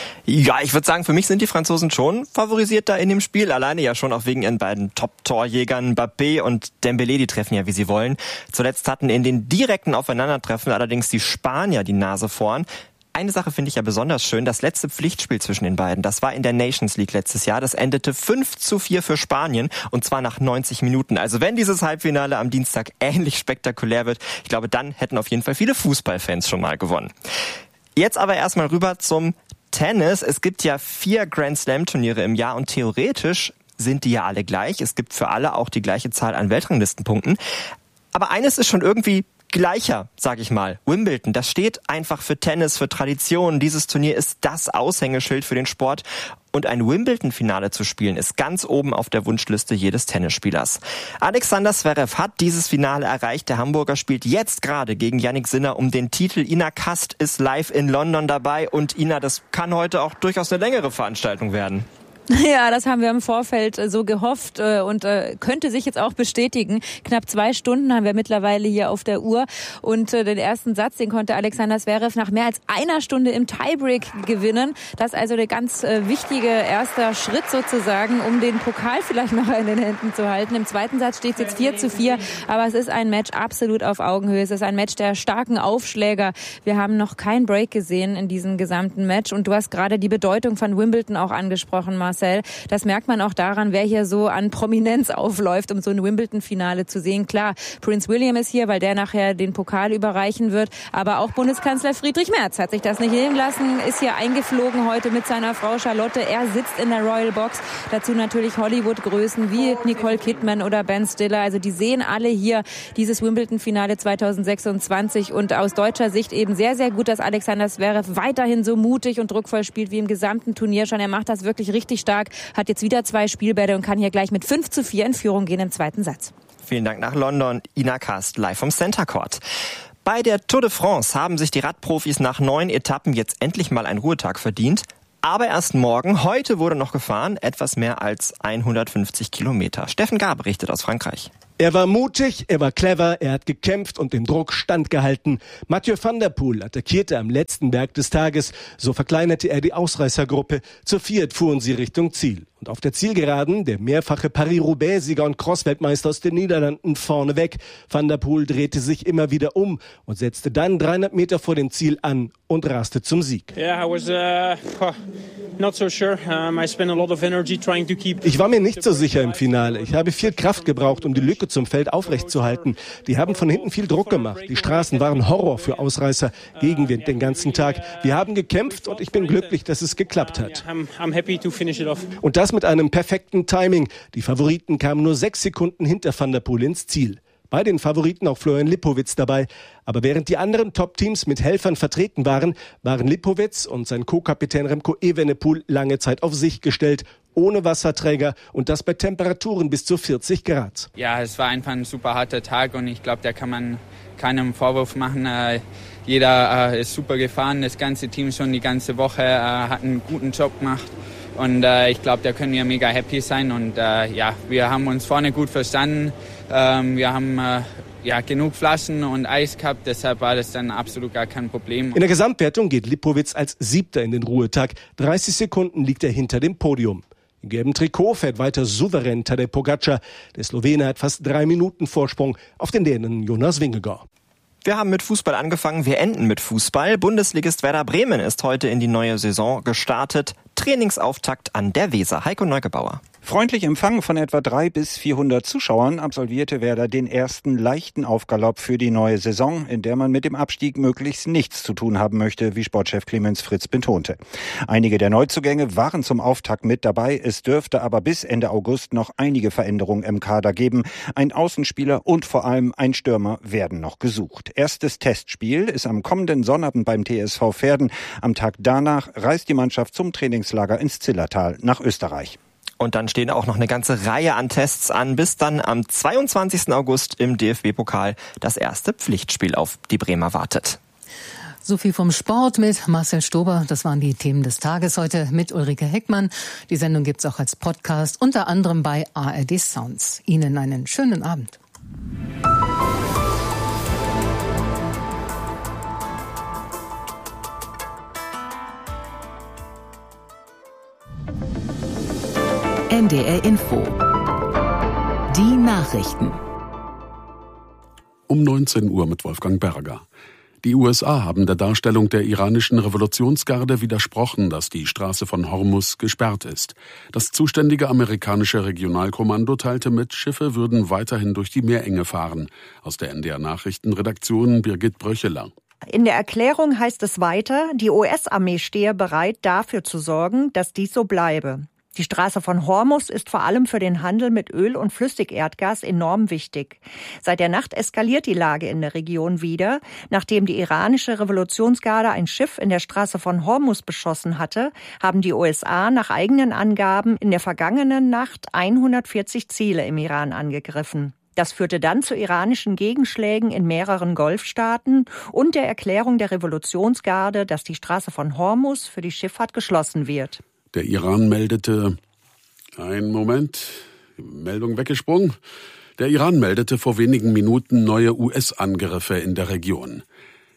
Ja, ich würde sagen, für mich sind die Franzosen schon favorisiert da in dem Spiel. Alleine ja schon auch wegen ihren beiden Top-Torjägern Mbappé und Dembélé, die treffen ja, wie sie wollen. Zuletzt hatten in den direkten Aufeinandertreffen allerdings die Spanier die Nase vorn. Eine Sache finde ich ja besonders schön, das letzte Pflichtspiel zwischen den beiden, das war in der Nations League letztes Jahr, das endete 5:4 für Spanien und zwar nach 90 Minuten. Also wenn dieses Halbfinale am Dienstag ähnlich spektakulär wird, ich glaube, dann hätten auf jeden Fall viele Fußballfans schon mal gewonnen. Jetzt aber erstmal rüber zum Tennis. Es gibt ja 4 Grand Slam Turniere im Jahr und theoretisch sind die ja alle gleich. Es gibt für alle auch die gleiche Zahl an Weltranglistenpunkten. Aber eines ist schon irgendwie gleicher, sag ich mal. Wimbledon, das steht einfach für Tennis, für Tradition. Dieses Turnier ist das Aushängeschild für den Sport. Und ein Wimbledon-Finale zu spielen, ist ganz oben auf der Wunschliste jedes Tennisspielers. Alexander Zverev hat dieses Finale erreicht. Der Hamburger spielt jetzt gerade gegen Yannick Sinner um den Titel. Ina Kast ist live in London dabei. Und Ina, das kann heute auch durchaus eine längere Veranstaltung werden. Ja, das haben wir im Vorfeld so gehofft und könnte sich jetzt auch bestätigen. Knapp 2 Stunden haben wir mittlerweile hier auf der Uhr und den ersten Satz, den konnte Alexander Zverev nach mehr als 1 Stunde im Tiebreak gewinnen. Das ist also der ganz wichtige erster Schritt sozusagen, um den Pokal vielleicht noch in den Händen zu halten. Im zweiten Satz steht es jetzt 4:4, aber es ist ein Match absolut auf Augenhöhe. Es ist ein Match der starken Aufschläger. Wir haben noch keinen Break gesehen in diesem gesamten Match und du hast gerade die Bedeutung von Wimbledon auch angesprochen, Marcel. Marcel. Das merkt man auch daran, wer hier so an Prominenz aufläuft, um so ein Wimbledon-Finale zu sehen. Klar, Prince William ist hier, weil der nachher den Pokal überreichen wird. Aber auch Bundeskanzler Friedrich Merz hat sich das nicht nehmen lassen, ist hier eingeflogen heute mit seiner Frau Charlotte. Er sitzt in der Royal Box. Dazu natürlich Hollywood-Größen wie Nicole Kidman oder Ben Stiller. Also die sehen alle hier dieses Wimbledon-Finale 2026. Und aus deutscher Sicht eben sehr, sehr gut, dass Alexander Zverev weiterhin so mutig und druckvoll spielt wie im gesamten Turnier schon. Er macht das wirklich richtig stark, hat jetzt wieder 2 Spielbälle und kann hier gleich mit 5:4 in Führung gehen im zweiten Satz. Vielen Dank nach London. Ina Kast, live vom Center Court. Bei der Tour de France haben sich die Radprofis nach 9 Etappen jetzt endlich mal einen Ruhetag verdient. Aber erst morgen. Heute wurde noch gefahren, etwas mehr als 150 Kilometer. Steffen Gahr berichtet aus Frankreich. Er war mutig, er war clever, er hat gekämpft und dem Druck standgehalten. Mathieu van der Poel attackierte am letzten Berg des Tages. So verkleinerte er die Ausreißergruppe. Zu viert fuhren sie Richtung Ziel. Und auf der Zielgeraden der mehrfache Paris-Roubaix-Sieger und Cross-Weltmeister aus den Niederlanden vorne weg. Van der Poel drehte sich immer wieder um und setzte dann 300 Meter vor dem Ziel an und raste zum Sieg. Yeah, I was not so sure. I spent a lot of energy trying to keep. Ich war mir nicht so sicher im Finale. Ich habe viel Kraft gebraucht, um die Lücke zum Feld aufrechtzuhalten. Die haben von hinten viel Druck gemacht. Die Straßen waren Horror für Ausreißer. Gegenwind den ganzen Tag. Wir haben gekämpft und ich bin glücklich, dass es geklappt hat. I'm happy to finish it off. Und das mit einem perfekten Timing. Die Favoriten kamen nur 6 Sekunden hinter Van der Poel ins Ziel. Bei den Favoriten auch Florian Lipowitz dabei. Aber während die anderen Top-Teams mit Helfern vertreten waren, waren Lipowitz und sein Co-Kapitän Remco Evenepoel lange Zeit auf sich gestellt, ohne Wasserträger und das bei Temperaturen bis zu 40 Grad. Ja, es war einfach ein super harter Tag und ich glaube, da kann man keinen Vorwurf machen. Jeder ist super gefahren, das ganze Team schon die ganze Woche hat einen guten Job gemacht. Und ich glaube, da können wir mega happy sein. Und wir haben uns vorne gut verstanden. Wir haben genug Flaschen und Eis gehabt. Deshalb war das dann absolut gar kein Problem. In der Gesamtwertung geht Lipowitz als 7. in den Ruhetag. 30 Sekunden liegt er hinter dem Podium. Im gelben Trikot fährt weiter souverän Tadej Pogačar. Der Slowene hat fast 3 Minuten Vorsprung auf den Dänen Jonas Vingegaard. Wir haben mit Fußball angefangen, wir enden mit Fußball. Bundesligist Werder Bremen ist heute in die neue Saison gestartet. Trainingsauftakt an der Weser. Heiko Neugebauer. Freundlich empfangen von etwa 300 bis 400 Zuschauern absolvierte Werder den ersten leichten Aufgalopp für die neue Saison, in der man mit dem Abstieg möglichst nichts zu tun haben möchte, wie Sportchef Clemens Fritz betonte. Einige der Neuzugänge waren zum Auftakt mit dabei. Es dürfte aber bis Ende August noch einige Veränderungen im Kader geben. Ein Außenspieler und vor allem ein Stürmer werden noch gesucht. Erstes Testspiel ist am kommenden Sonnabend beim TSV Verden. Am Tag danach reist die Mannschaft zum Trainingslager ins Zillertal nach Österreich. Und dann stehen auch noch eine ganze Reihe an Tests an, bis dann am 22. August im DFB-Pokal das erste Pflichtspiel auf die Bremer wartet. So viel vom Sport mit Marcel Stober. Das waren die Themen des Tages heute mit Ulrike Heckmann. Die Sendung gibt's auch als Podcast, unter anderem bei ARD Sounds. Ihnen einen schönen Abend. NDR Info. Die Nachrichten. Um 19 Uhr mit Wolfgang Berger. Die USA haben der Darstellung der iranischen Revolutionsgarde widersprochen, dass die Straße von Hormuz gesperrt ist. Das zuständige amerikanische Regionalkommando teilte mit, Schiffe würden weiterhin durch die Meerenge fahren. Aus der NDR Nachrichtenredaktion Birgit Bröcheler. In der Erklärung heißt es weiter, die US-Armee stehe bereit, dafür zu sorgen, dass dies so bleibe. Die Straße von Hormuz ist vor allem für den Handel mit Öl und Flüssigerdgas enorm wichtig. Seit der Nacht eskaliert die Lage in der Region wieder. Nachdem die iranische Revolutionsgarde ein Schiff in der Straße von Hormuz beschossen hatte, haben die USA nach eigenen Angaben in der vergangenen Nacht 140 Ziele im Iran angegriffen. Das führte dann zu iranischen Gegenschlägen in mehreren Golfstaaten und der Erklärung der Revolutionsgarde, dass die Straße von Hormuz für die Schifffahrt geschlossen wird. Der Iran meldete, Meldung weggesprungen. Der Iran meldete vor wenigen Minuten neue US-Angriffe in der Region.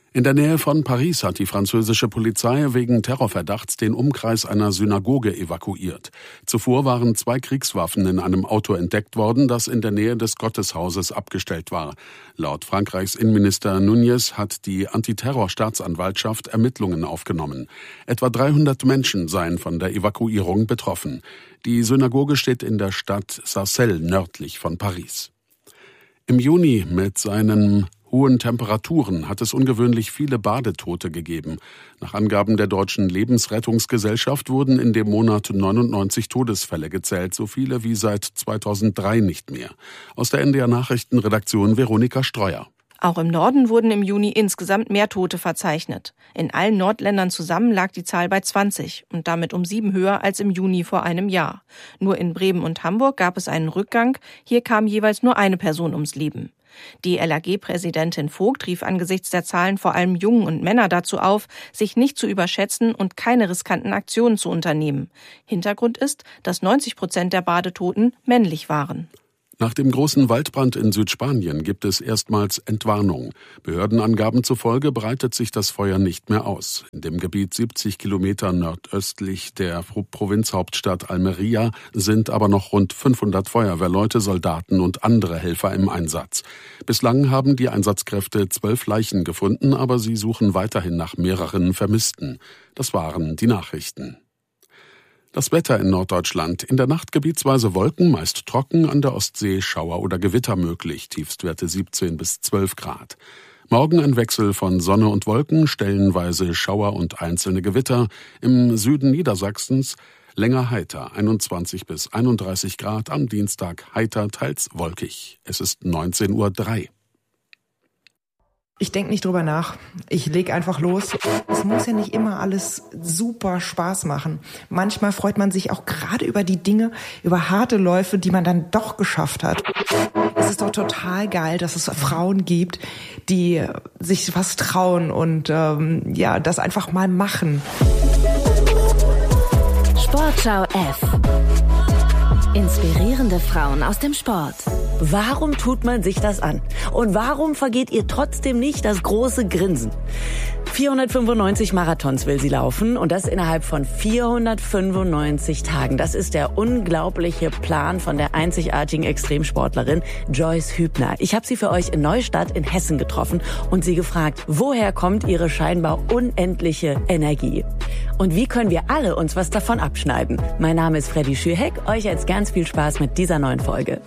In der Nähe von Paris hat die französische Polizei wegen Terrorverdachts den Umkreis einer Synagoge evakuiert. Zuvor waren 2 Kriegswaffen in einem Auto entdeckt worden, das in der Nähe des Gotteshauses abgestellt war. Laut Frankreichs Innenminister Nunez hat die Antiterror-Staatsanwaltschaft Ermittlungen aufgenommen. Etwa 300 Menschen seien von der Evakuierung betroffen. Die Synagoge steht in der Stadt Sarcelles nördlich von Paris. Im Juni mit seinen hohen Temperaturen hat es ungewöhnlich viele Badetote gegeben. Nach Angaben der Deutschen Lebensrettungsgesellschaft wurden in dem Monat 99 Todesfälle gezählt, so viele wie seit 2003 nicht mehr. Aus der NDR Nachrichtenredaktion Veronika Streuer. Auch im Norden wurden im Juni insgesamt mehr Tote verzeichnet. In allen Nordländern zusammen lag die Zahl bei 20 und damit um 7 höher als im Juni vor einem Jahr. Nur in Bremen und Hamburg gab es einen Rückgang. Hier kam jeweils nur eine Person ums Leben. Die LAG-Präsidentin Vogt rief angesichts der Zahlen vor allem Jungen und Männer dazu auf, sich nicht zu überschätzen und keine riskanten Aktionen zu unternehmen. Hintergrund ist, dass 90% der Badetoten männlich waren. Nach dem großen Waldbrand in Südspanien gibt es erstmals Entwarnung. Behördenangaben zufolge breitet sich das Feuer nicht mehr aus. In dem Gebiet 70 Kilometer nordöstlich der Provinzhauptstadt Almería sind aber noch rund 500 Feuerwehrleute, Soldaten und andere Helfer im Einsatz. Bislang haben die Einsatzkräfte 12 Leichen gefunden, aber sie suchen weiterhin nach mehreren Vermissten. Das waren die Nachrichten. Das Wetter in Norddeutschland. In der Nacht gebietsweise Wolken, meist trocken, an der Ostsee Schauer oder Gewitter möglich, Tiefstwerte 17 bis 12 Grad. Morgen ein Wechsel von Sonne und Wolken, stellenweise Schauer und einzelne Gewitter. Im Süden Niedersachsens länger heiter, 21 bis 31 Grad, am Dienstag heiter, teils wolkig. Es ist 19:03 Uhr. Ich denke nicht drüber nach. Ich leg einfach los. Es muss ja nicht immer alles super Spaß machen. Manchmal freut man sich auch gerade über die Dinge, über harte Läufe, die man dann doch geschafft hat. Es ist doch total geil, dass es Frauen gibt, die sich was trauen und das einfach mal machen. Sportschau F. Inspirierende Frauen aus dem Sport. Warum tut man sich das an? Und warum vergeht ihr trotzdem nicht das große Grinsen? 495 Marathons will sie laufen und das innerhalb von 495 Tagen. Das ist der unglaubliche Plan von der einzigartigen Extremsportlerin Joyce Hübner. Ich habe sie für euch in Neustadt in Hessen getroffen und sie gefragt, woher kommt ihre scheinbar unendliche Energie? Und wie können wir alle uns was davon abschneiden? Mein Name ist Freddy Schürheck. Euch jetzt ganz viel Spaß mit dieser neuen Folge.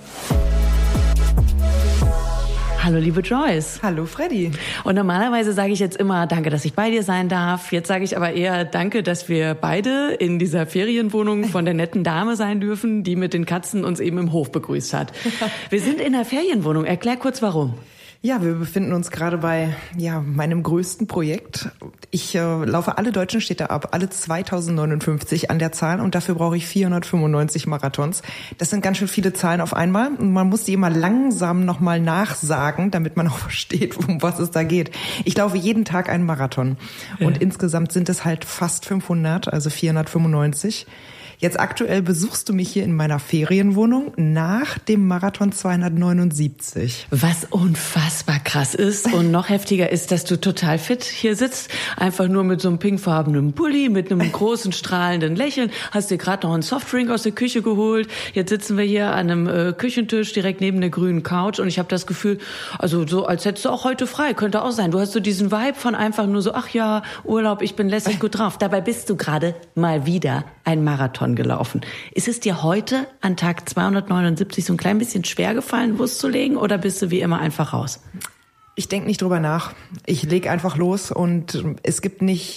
Hallo liebe Joyce. Hallo Freddy. Und normalerweise sage ich jetzt immer, danke, dass ich bei dir sein darf. Jetzt sage ich aber eher, danke, dass wir beide in dieser Ferienwohnung von der netten Dame sein dürfen, die mit den Katzen uns eben im Hof begrüßt hat. Wir sind in der Ferienwohnung. Erklär kurz, warum. Ja, wir befinden uns gerade bei meinem größten Projekt. Ich laufe alle deutschen Städte ab, alle 2059 an der Zahl und dafür brauche ich 495 Marathons. Das sind ganz schön viele Zahlen auf einmal und man muss die immer langsam nochmal nachsagen, damit man auch versteht, um was es da geht. Ich laufe jeden Tag einen Marathon und insgesamt sind es halt fast 500, also 495. Jetzt aktuell besuchst du mich hier in meiner Ferienwohnung nach dem Marathon 279. Was unfassbar krass ist und noch heftiger ist, dass du total fit hier sitzt. Einfach nur mit so einem pinkfarbenen Pulli, mit einem großen strahlenden Lächeln. Hast dir gerade noch einen Softdrink aus der Küche geholt. Jetzt sitzen wir hier an einem Küchentisch direkt neben der grünen Couch und ich habe das Gefühl, also so als hättest du auch heute frei. Könnte auch sein. Du hast so diesen Vibe von einfach nur so, ach ja, Urlaub, ich bin lässig gut drauf. Dabei bist du gerade mal wieder ein Marathon gelaufen. Ist es dir heute an Tag 279 so ein klein bisschen schwer gefallen, loszulegen oder bist du wie immer einfach raus? Ich denke nicht drüber nach. Ich leg einfach los und es gibt nicht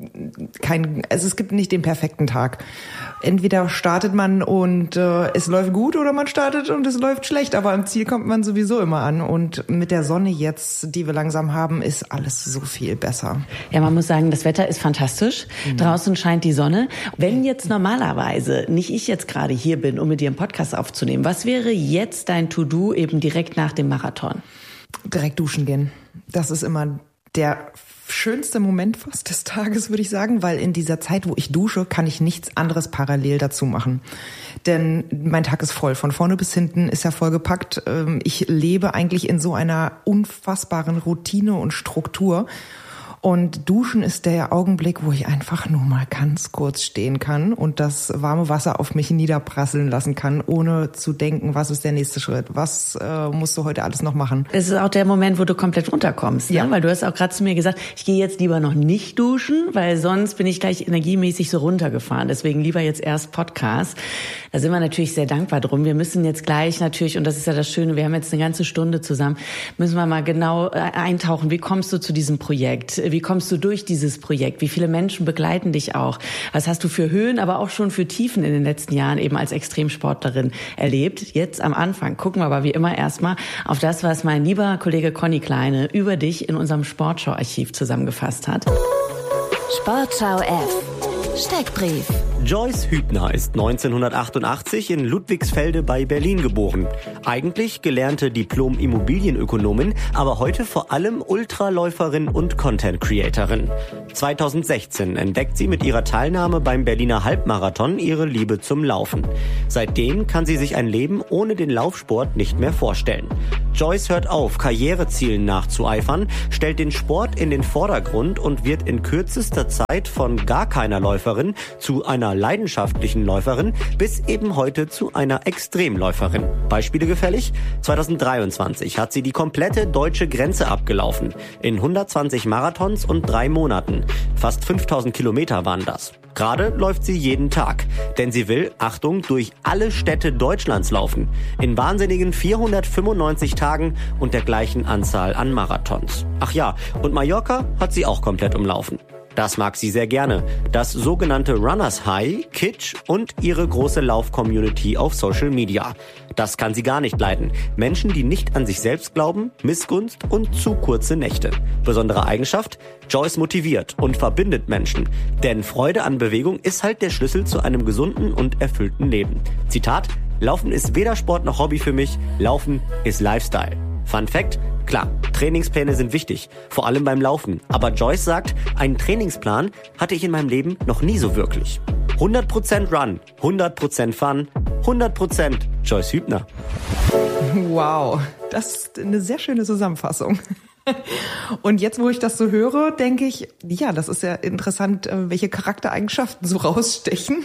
den perfekten Tag. Entweder startet man und es läuft gut oder man startet und es läuft schlecht, aber am Ziel kommt man sowieso immer an und mit der Sonne jetzt, die wir langsam haben, ist alles so viel besser. Ja, man muss sagen, das Wetter ist fantastisch. Draußen scheint die Sonne. Wenn jetzt normalerweise nicht ich jetzt gerade hier bin, um mit dir einen Podcast aufzunehmen, was wäre jetzt dein To-Do eben direkt nach dem Marathon? Direkt duschen gehen. Das ist immer der schönste Moment fast des Tages, würde ich sagen, weil in dieser Zeit, wo ich dusche, kann ich nichts anderes parallel dazu machen. Denn mein Tag ist voll. Von vorne bis hinten ist er vollgepackt. Ich lebe eigentlich in so einer unfassbaren Routine und Struktur. Und Duschen ist der Augenblick, wo ich einfach nur mal ganz kurz stehen kann und das warme Wasser auf mich niederprasseln lassen kann, ohne zu denken, was ist der nächste Schritt, was musst du heute alles noch machen. Es ist auch der Moment, wo du komplett runterkommst, ja. Ne? Weil du hast auch gerade zu mir gesagt, ich gehe jetzt lieber noch nicht duschen, weil sonst bin ich gleich energiemäßig so runtergefahren. Deswegen lieber jetzt erst Podcast. Da sind wir natürlich sehr dankbar drum. Wir müssen jetzt gleich natürlich, und das ist ja das Schöne, wir haben jetzt eine ganze Stunde zusammen, müssen wir mal genau eintauchen. Wie kommst du zu diesem Projekt? Wie kommst du durch dieses Projekt? Wie viele Menschen begleiten dich auch? Was hast du für Höhen, aber auch schon für Tiefen in den letzten Jahren eben als Extremsportlerin erlebt? Jetzt am Anfang gucken wir aber wie immer erstmal auf das, was mein lieber Kollege Conny Kleine über dich in unserem Sportschau-Archiv zusammengefasst hat. Sportschau F. Steckbrief. Joyce Hübner ist 1988 in Ludwigsfelde bei Berlin geboren. Eigentlich gelernte Diplom-Immobilienökonomin, aber heute vor allem Ultraläuferin und Content-Creatorin. 2016 entdeckt sie mit ihrer Teilnahme beim Berliner Halbmarathon ihre Liebe zum Laufen. Seitdem kann sie sich ein Leben ohne den Laufsport nicht mehr vorstellen. Joyce hört auf, Karrierezielen nachzueifern, stellt den Sport in den Vordergrund und wird in kürzester Zeit von gar keiner Läuferin zu einer leidenschaftlichen Läuferin bis eben heute zu einer Extremläuferin. Beispiele gefällig? 2023 hat sie die komplette deutsche Grenze abgelaufen. In 120 Marathons und 3 Monaten. Fast 5000 Kilometer waren das. Gerade läuft sie jeden Tag, denn sie will, Achtung, durch alle Städte Deutschlands laufen. In wahnsinnigen 495 Tagen und der gleichen Anzahl an Marathons. Ach ja, und Mallorca hat sie auch komplett umlaufen. Das mag sie sehr gerne. Das sogenannte Runners High, Kitsch und ihre große Lauf-Community auf Social Media. Das kann sie gar nicht leiden. Menschen, die nicht an sich selbst glauben, Missgunst und zu kurze Nächte. Besondere Eigenschaft? Joyce motiviert und verbindet Menschen. Denn Freude an Bewegung ist halt der Schlüssel zu einem gesunden und erfüllten Leben. Zitat: Laufen ist weder Sport noch Hobby für mich. Laufen ist Lifestyle. Fun Fact: Klar, Trainingspläne sind wichtig, vor allem beim Laufen. Aber Joyce sagt, einen Trainingsplan hatte ich in meinem Leben noch nie so wirklich. 100% Run, 100% Fun, 100% Joyce Hübner. Wow, das ist eine sehr schöne Zusammenfassung. Und jetzt, wo ich das so höre, denke ich, ja, das ist ja interessant, welche Charaktereigenschaften so rausstechen.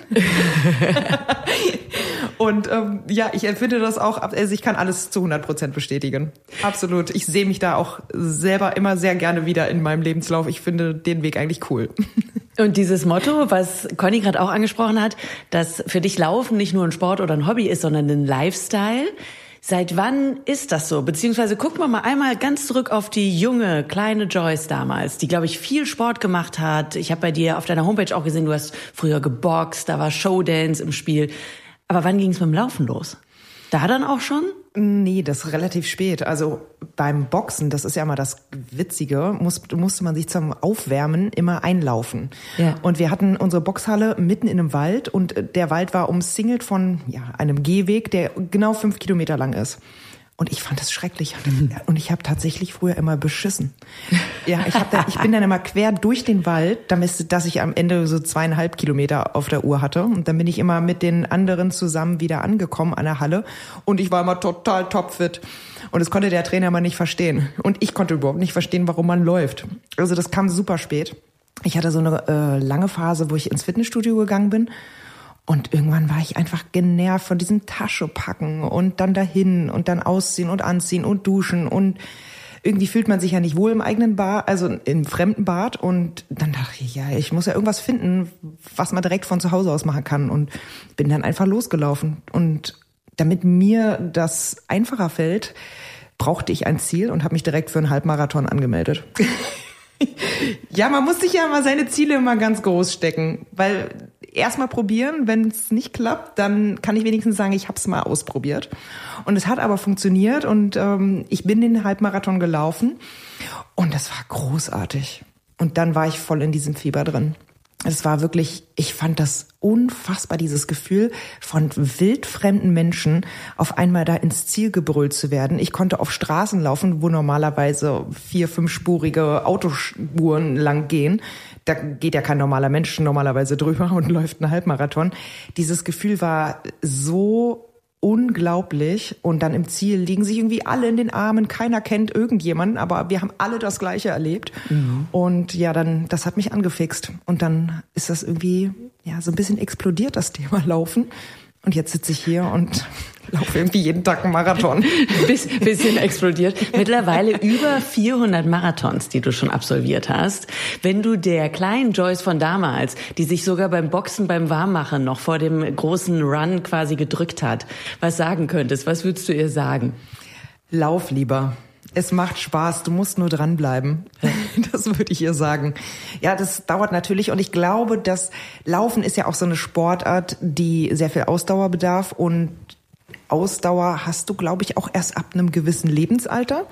Und ja, ich empfinde das auch, also ich kann alles zu 100% bestätigen. Absolut. Ich sehe mich da auch selber immer sehr gerne wieder in meinem Lebenslauf. Ich finde den Weg eigentlich cool. Und dieses Motto, was Conny gerade auch angesprochen hat, dass für dich Laufen nicht nur ein Sport oder ein Hobby ist, sondern ein Lifestyle. Seit wann ist das so? Beziehungsweise gucken wir mal einmal ganz zurück auf die junge, kleine Joyce damals, die, glaube ich, viel Sport gemacht hat. Ich habe bei dir auf deiner Homepage auch gesehen, du hast früher geboxt, da war Showdance im Spiel. Aber wann ging es mit dem Laufen los? Da dann auch schon? Nee, das ist relativ spät. Also beim Boxen, das ist ja immer das Witzige, musste man sich zum Aufwärmen immer einlaufen. Ja. Und wir hatten unsere Boxhalle mitten in einem Wald und der Wald war umsingelt von einem Gehweg, der genau 5 Kilometer lang ist. Und ich fand das schrecklich. Und ich habe tatsächlich früher immer beschissen. Ja, ich bin dann immer quer durch den Wald, dass ich am Ende so 2,5 Kilometer auf der Uhr hatte. Und dann bin ich immer mit den anderen zusammen wieder angekommen an der Halle. Und ich war immer total topfit. Und das konnte der Trainer immer nicht verstehen. Und ich konnte überhaupt nicht verstehen, warum man läuft. Also das kam super spät. Ich hatte so eine lange Phase, wo ich ins Fitnessstudio gegangen bin. Und irgendwann war ich einfach genervt von diesem Taschepacken und dann dahin und dann ausziehen und anziehen und duschen. Und irgendwie fühlt man sich ja nicht wohl im eigenen Bad, also im fremden Bad. Und dann dachte ich, ja, ich muss ja irgendwas finden, was man direkt von zu Hause aus machen kann. Und bin dann einfach losgelaufen. Und damit mir das einfacher fällt, brauchte ich ein Ziel und habe mich direkt für einen Halbmarathon angemeldet. Ja, man muss sich ja mal seine Ziele immer ganz groß stecken, weil erstmal probieren, wenn es nicht klappt, dann kann ich wenigstens sagen, ich habe es mal ausprobiert. Und es hat aber funktioniert und ich bin den Halbmarathon gelaufen und das war großartig. Und dann war ich voll in diesem Fieber drin. Es war wirklich, ich fand das unfassbar, dieses Gefühl von wildfremden Menschen auf einmal da ins Ziel gebrüllt zu werden. Ich konnte auf Straßen laufen, wo normalerweise 4-, 5-spurige Autospuren lang gehen. Da geht ja kein normaler Mensch normalerweise drüber und läuft einen Halbmarathon. Dieses Gefühl war so unglaublich. Und dann im Ziel liegen sich irgendwie alle in den Armen. Keiner kennt irgendjemanden, aber wir haben alle das Gleiche erlebt. Und ja, dann, das hat mich angefixt. Und dann ist das irgendwie, ja, so ein bisschen explodiert, das Thema Laufen. Und jetzt sitze ich hier und laufe irgendwie jeden Tag einen Marathon. Bisschen explodiert. Mittlerweile über 400 Marathons, die du schon absolviert hast. Wenn du der kleinen Joyce von damals, die sich sogar beim Boxen, beim Warmmachen noch vor dem großen Run quasi gedrückt hat, was sagen könntest, was würdest du ihr sagen? Lauf lieber. Es macht Spaß, du musst nur dranbleiben. Das würde ich ihr sagen. Ja, das dauert natürlich und ich glaube, das Laufen ist ja auch so eine Sportart, die sehr viel Ausdauer bedarf und Ausdauer hast du, glaube ich, auch erst ab einem gewissen Lebensalter.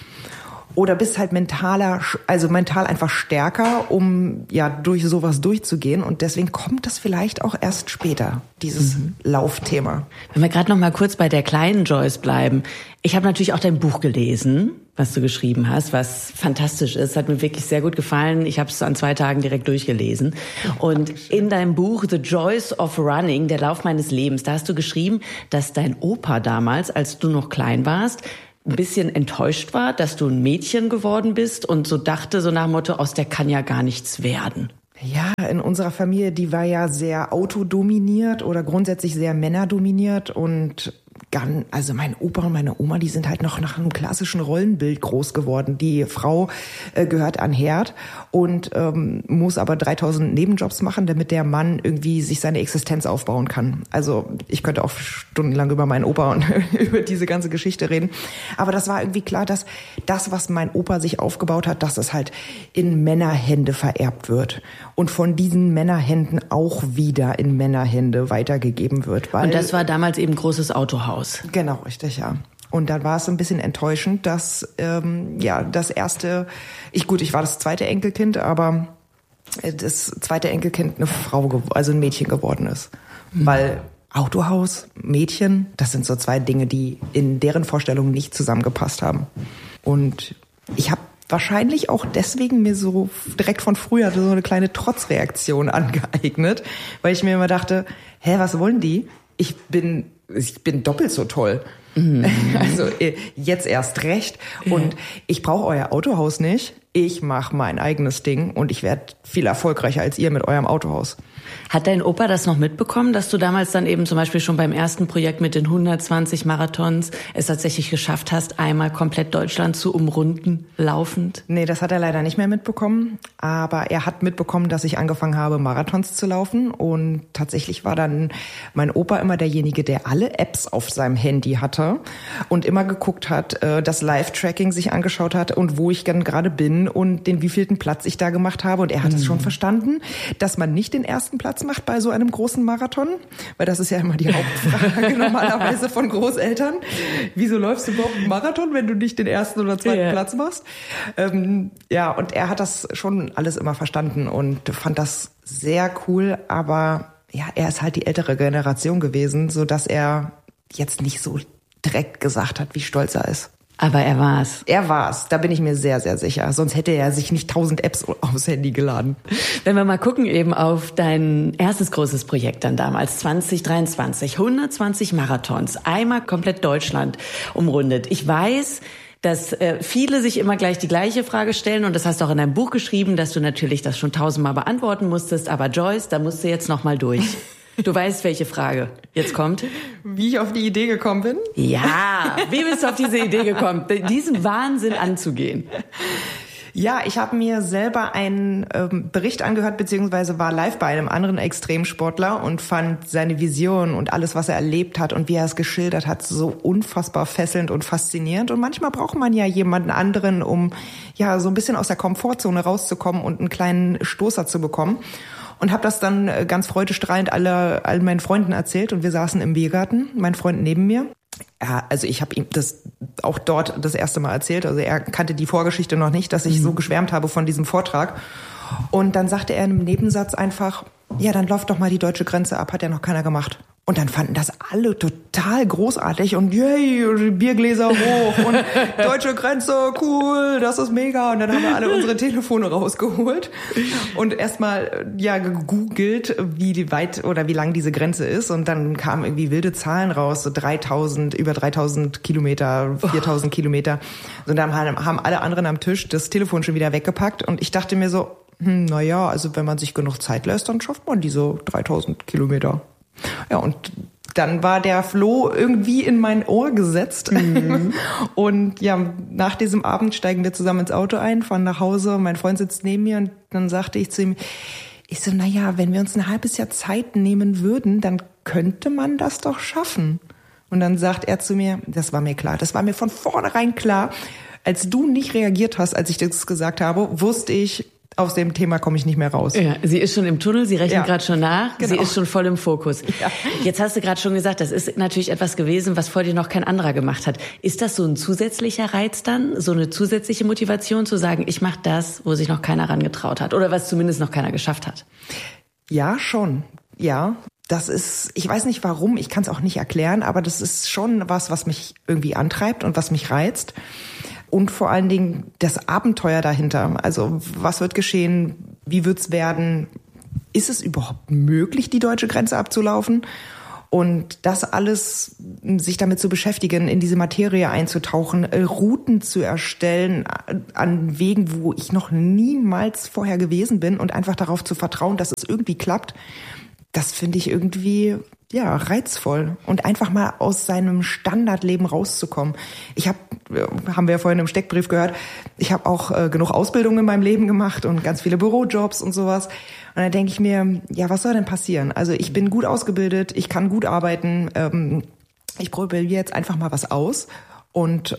Oder bist halt mental einfach stärker, um ja durch sowas durchzugehen. Und deswegen kommt das vielleicht auch erst später, dieses Laufthema. Wenn wir gerade noch mal kurz bei der kleinen Joyce bleiben. Ich habe natürlich auch dein Buch gelesen, was du geschrieben hast, was fantastisch ist. Hat mir wirklich sehr gut gefallen. Ich habe es an 2 Tagen direkt durchgelesen. Und in deinem Buch The Joys of Running, der Lauf meines Lebens, da hast du geschrieben, dass dein Opa damals, als du noch klein warst, ein bisschen enttäuscht war, dass du ein Mädchen geworden bist und so dachte, so nach dem Motto, aus der kann ja gar nichts werden. Ja, in unserer Familie, die war ja sehr autodominiert oder grundsätzlich sehr männerdominiert und also mein Opa und meine Oma, die sind halt noch nach einem klassischen Rollenbild groß geworden. Die Frau gehört an Herd und muss aber 3000 Nebenjobs machen, damit der Mann irgendwie sich seine Existenz aufbauen kann. Also ich könnte auch stundenlang über meinen Opa und über diese ganze Geschichte reden. Aber das war irgendwie klar, dass das, was mein Opa sich aufgebaut hat, dass es halt in Männerhände vererbt wird. Und von diesen Männerhänden auch wieder in Männerhände weitergegeben wird. Und das war damals eben großes Autohaus. Genau, richtig, ja. Und dann war es so ein bisschen enttäuschend, dass das erste, ich war das zweite Enkelkind, aber das zweite Enkelkind eine Frau, also ein Mädchen geworden ist. Weil Autohaus, Mädchen, das sind so 2 Dinge, die in deren Vorstellungen nicht zusammengepasst haben. Und ich habe wahrscheinlich auch deswegen mir so direkt von früher so eine kleine Trotzreaktion angeeignet, weil ich mir immer dachte, was wollen die? Ich bin doppelt so toll. Also jetzt erst recht. Und ich brauche euer Autohaus nicht. Ich mache mein eigenes Ding und ich werde viel erfolgreicher als ihr mit eurem Autohaus. Hat dein Opa das noch mitbekommen, dass du damals dann eben zum Beispiel schon beim ersten Projekt mit den 120 Marathons es tatsächlich geschafft hast, einmal komplett Deutschland zu umrunden, laufend? Nee, das hat er leider nicht mehr mitbekommen. Aber er hat mitbekommen, dass ich angefangen habe, Marathons zu laufen. Und tatsächlich war dann mein Opa immer derjenige, der alle Apps auf seinem Handy hatte und immer geguckt hat, das Live-Tracking sich angeschaut hat und wo ich dann gerade bin und den wievielten Platz ich da gemacht habe. Und er hat es schon verstanden, dass man nicht den ersten Platz macht bei so einem großen Marathon, weil das ist ja immer die Hauptfrage normalerweise von Großeltern. Wieso läufst du überhaupt einen Marathon, wenn du nicht den ersten oder zweiten Platz machst? Und er hat das schon alles immer verstanden und fand das sehr cool, aber ja, er ist halt die ältere Generation gewesen, so dass er jetzt nicht so direkt gesagt hat, wie stolz er ist. Aber er war's. Er war's, da bin ich mir sehr, sehr sicher. Sonst hätte er sich nicht 1000 Apps aufs Handy geladen. Wenn wir mal gucken eben auf dein erstes großes Projekt dann damals, 2023, 120 Marathons, einmal komplett Deutschland umrundet. Ich weiß, dass viele sich immer gleich die gleiche Frage stellen und das hast du auch in deinem Buch geschrieben, dass du natürlich das schon 1000-mal beantworten musstest, aber Joyce, da musst du jetzt noch mal durch. Du weißt, welche Frage jetzt kommt? Wie ich auf die Idee gekommen bin? Ja, wie bist du auf diese Idee gekommen, diesen Wahnsinn anzugehen? Ja, ich habe mir selber einen Bericht angehört, beziehungsweise war live bei einem anderen Extremsportler und fand seine Vision und alles, was er erlebt hat und wie er es geschildert hat, so unfassbar fesselnd und faszinierend. Und manchmal braucht man ja jemanden anderen, um ja so ein bisschen aus der Komfortzone rauszukommen und einen kleinen Stoßer zu bekommen. Und habe das dann ganz freudestrahlend all meinen Freunden erzählt und wir saßen im Biergarten, mein Freund neben mir. Ja, also ich habe ihm das auch dort das erste Mal erzählt. Also er kannte die Vorgeschichte noch nicht, dass ich so geschwärmt habe von diesem Vortrag. Und dann sagte er in einem Nebensatz einfach, ja, dann lauf doch mal die deutsche Grenze ab, hat ja noch keiner gemacht. Und dann fanden das alle total großartig und yay, Biergläser hoch und deutsche Grenze, cool, das ist mega. Und dann haben wir alle unsere Telefone rausgeholt und erstmal gegoogelt, wie weit oder wie lang diese Grenze ist. Und dann kamen irgendwie wilde Zahlen raus, so über 3000 Kilometer, 4000 Kilometer. Und dann haben alle anderen am Tisch das Telefon schon wieder weggepackt. Und ich dachte mir so, also wenn man sich genug Zeit lässt, dann schafft man diese 3000 Kilometer. Ja, und dann war der Floh irgendwie in mein Ohr gesetzt. Und ja, nach diesem Abend steigen wir zusammen ins Auto ein, fahren nach Hause. Mein Freund sitzt neben mir und dann sagte ich zu ihm, wenn wir uns ein halbes Jahr Zeit nehmen würden, dann könnte man das doch schaffen. Und dann sagt er zu mir, das war mir klar, das war mir von vornherein klar. Als du nicht reagiert hast, als ich das gesagt habe, wusste ich, aus dem Thema komme ich nicht mehr raus. Ja, sie ist schon im Tunnel, sie rechnet gerade schon nach, genau. Sie ist schon voll im Fokus. Ja. Jetzt hast du gerade schon gesagt, das ist natürlich etwas gewesen, was vor dir noch kein anderer gemacht hat. Ist das so ein zusätzlicher Reiz dann, so eine zusätzliche Motivation zu sagen, ich mache das, wo sich noch keiner rangetraut hat oder was zumindest noch keiner geschafft hat? Ja, schon. Ja, das ist, ich weiß nicht warum, ich kann es auch nicht erklären, aber das ist schon was mich irgendwie antreibt und was mich reizt. Und vor allen Dingen das Abenteuer dahinter. Also was wird geschehen? Wie wird's werden? Ist es überhaupt möglich, die deutsche Grenze abzulaufen? Und das alles, sich damit zu beschäftigen, in diese Materie einzutauchen, Routen zu erstellen an Wegen, wo ich noch niemals vorher gewesen bin und einfach darauf zu vertrauen, dass es irgendwie klappt, das finde ich irgendwie reizvoll und einfach mal aus seinem Standardleben rauszukommen. Haben wir ja vorhin im Steckbrief gehört, ich habe auch genug Ausbildung in meinem Leben gemacht und ganz viele Bürojobs und sowas. Und dann denke ich mir, was soll denn passieren? Also ich bin gut ausgebildet, ich kann gut arbeiten, ich probiere jetzt einfach mal was aus und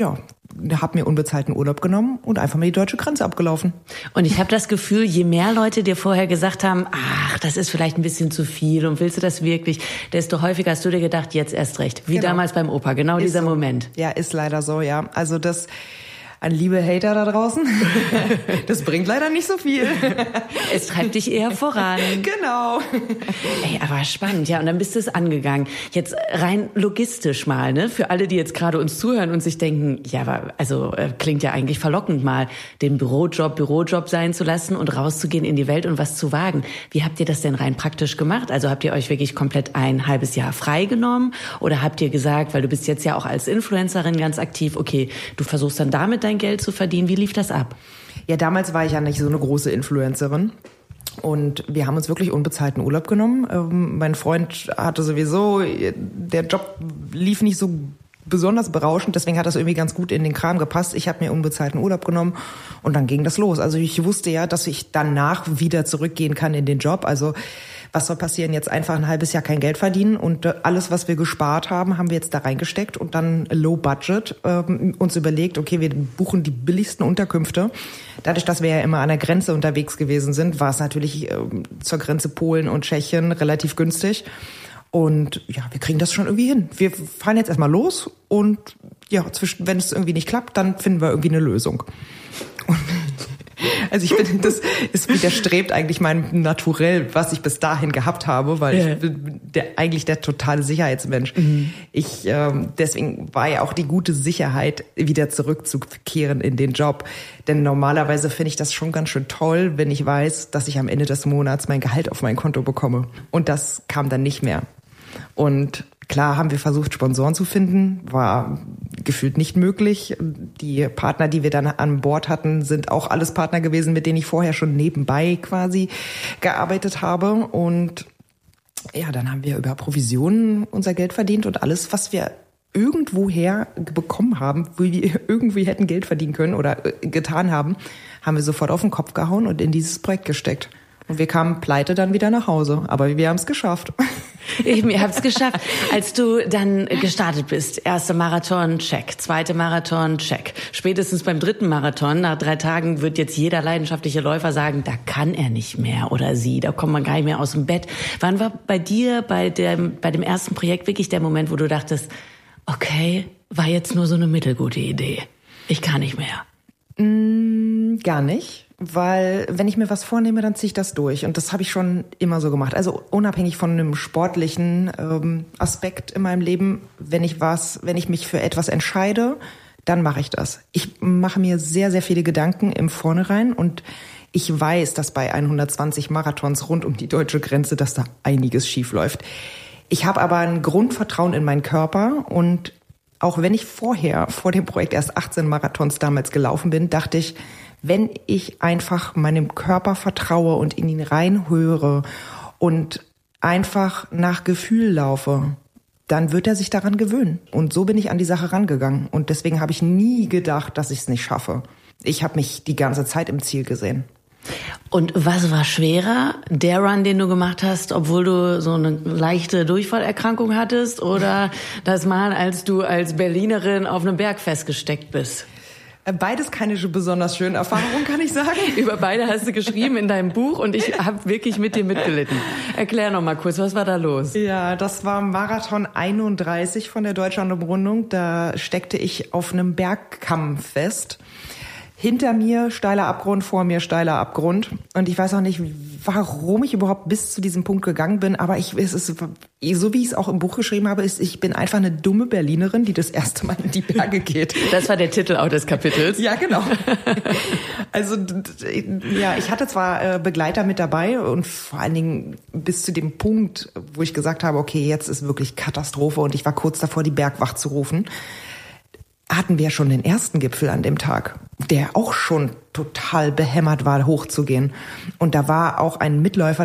habe mir unbezahlten Urlaub genommen und einfach mal die deutsche Grenze abgelaufen. Und ich habe das Gefühl, je mehr Leute dir vorher gesagt haben, das ist vielleicht ein bisschen zu viel und willst du das wirklich, desto häufiger hast du dir gedacht, jetzt erst recht. Wie damals beim Opa, genau dieser Moment. Ja, ist leider so, ja. Also an liebe Hater da draußen, das bringt leider nicht so viel. Es treibt dich eher voran. Genau. Ey, aber spannend, ja. Und dann bist du es angegangen. Jetzt rein logistisch mal, ne? Für alle, die jetzt gerade uns zuhören und sich denken, klingt ja eigentlich verlockend mal, den Bürojob sein zu lassen und rauszugehen in die Welt und was zu wagen. Wie habt ihr das denn rein praktisch gemacht? Also habt ihr euch wirklich komplett ein halbes Jahr freigenommen? Oder habt ihr gesagt, weil du bist jetzt ja auch als Influencerin ganz aktiv, okay, du versuchst dann damit dein Geld zu verdienen. Wie lief das ab? Ja, damals war ich ja nicht so eine große Influencerin. Und wir haben uns wirklich unbezahlten Urlaub genommen. Mein Freund hatte sowieso, der Job lief nicht so besonders berauschend, deswegen hat das irgendwie ganz gut in den Kram gepasst. Ich habe mir unbezahlten Urlaub genommen und dann ging das los. Also ich wusste ja, dass ich danach wieder zurückgehen kann in den Job. Also was soll passieren? Jetzt einfach ein halbes Jahr kein Geld verdienen und alles, was wir gespart haben, haben wir jetzt da reingesteckt und dann low budget uns überlegt, okay, wir buchen die billigsten Unterkünfte. Dadurch, dass wir ja immer an der Grenze unterwegs gewesen sind, war es natürlich zur Grenze Polen und Tschechien relativ günstig. Und ja, wir kriegen das schon irgendwie hin. Wir fahren jetzt erstmal los und wenn es irgendwie nicht klappt, dann finden wir irgendwie eine Lösung. Also ich finde, das widerstrebt eigentlich meinem Naturell, was ich bis dahin gehabt habe, weil ich bin eigentlich der totale Sicherheitsmensch. Deswegen war ja auch die gute Sicherheit, wieder zurückzukehren in den Job. Denn normalerweise finde ich das schon ganz schön toll, wenn ich weiß, dass ich am Ende des Monats mein Gehalt auf mein Konto bekomme. Und das kam dann nicht mehr. Und klar haben wir versucht, Sponsoren zu finden, war gefühlt nicht möglich. Die Partner, die wir dann an Bord hatten, sind auch alles Partner gewesen, mit denen ich vorher schon nebenbei quasi gearbeitet habe. Und ja, dann haben wir über Provisionen unser Geld verdient und alles, was wir irgendwoher bekommen haben, wo wir irgendwie hätten Geld verdienen können oder getan haben, haben wir sofort auf den Kopf gehauen und in dieses Projekt gesteckt. Und wir kamen pleite dann wieder nach Hause. Aber wir haben es geschafft. Wir haben es geschafft. Als du dann gestartet bist, erster Marathon, check. Zweite Marathon, check. Spätestens beim dritten Marathon, nach 3 Tagen, wird jetzt jeder leidenschaftliche Läufer sagen, da kann er nicht mehr oder sie, da kommt man gar nicht mehr aus dem Bett. Wann war bei dir, bei dem ersten Projekt wirklich der Moment, wo du dachtest, okay, war jetzt nur so eine mittelgute Idee. Ich kann nicht mehr. Gar nicht. Weil wenn ich mir was vornehme, dann ziehe ich das durch. Und das habe ich schon immer so gemacht. Also unabhängig von einem sportlichen Aspekt in meinem Leben, wenn ich mich für etwas entscheide, dann mache ich das. Ich mache mir sehr, sehr viele Gedanken im Vornherein und ich weiß, dass bei 120 Marathons rund um die deutsche Grenze, dass da einiges schief läuft. Ich habe aber ein Grundvertrauen in meinen Körper und auch wenn ich vor dem Projekt erst 18 Marathons damals gelaufen bin, dachte ich, wenn ich einfach meinem Körper vertraue und in ihn reinhöre und einfach nach Gefühl laufe, dann wird er sich daran gewöhnen. Und so bin ich an die Sache rangegangen. Und deswegen habe ich nie gedacht, dass ich es nicht schaffe. Ich habe mich die ganze Zeit im Ziel gesehen. Und was war schwerer? Der Run, den du gemacht hast, obwohl du so eine leichte Durchfallerkrankung hattest, oder das Mal, als du als Berlinerin auf einem Berg festgesteckt bist? Beides keine besonders schöne Erfahrung, kann ich sagen. Über beide hast du geschrieben in deinem Buch und ich habe wirklich mit dir mitgelitten. Erklär noch mal kurz, was war da los? Ja, das war Marathon 31 von der Deutschlandumrundung. Da steckte ich auf einem Bergkamm fest. Hinter mir steiler Abgrund, vor mir steiler Abgrund. Und ich weiß auch nicht, warum ich überhaupt bis zu diesem Punkt gegangen bin. Aber es ist, so wie ich es auch im Buch geschrieben habe, ich bin einfach eine dumme Berlinerin, die das erste Mal in die Berge geht. Das war der Titel auch des Kapitels. Ja, genau. Also, ja, ich hatte zwar Begleiter mit dabei und vor allen Dingen bis zu dem Punkt, wo ich gesagt habe, okay, jetzt ist wirklich Katastrophe und ich war kurz davor, die Bergwacht zu rufen, hatten wir schon den ersten Gipfel an dem Tag, der auch schon total behämmert war, hochzugehen. Und da war auch ein Mitläufer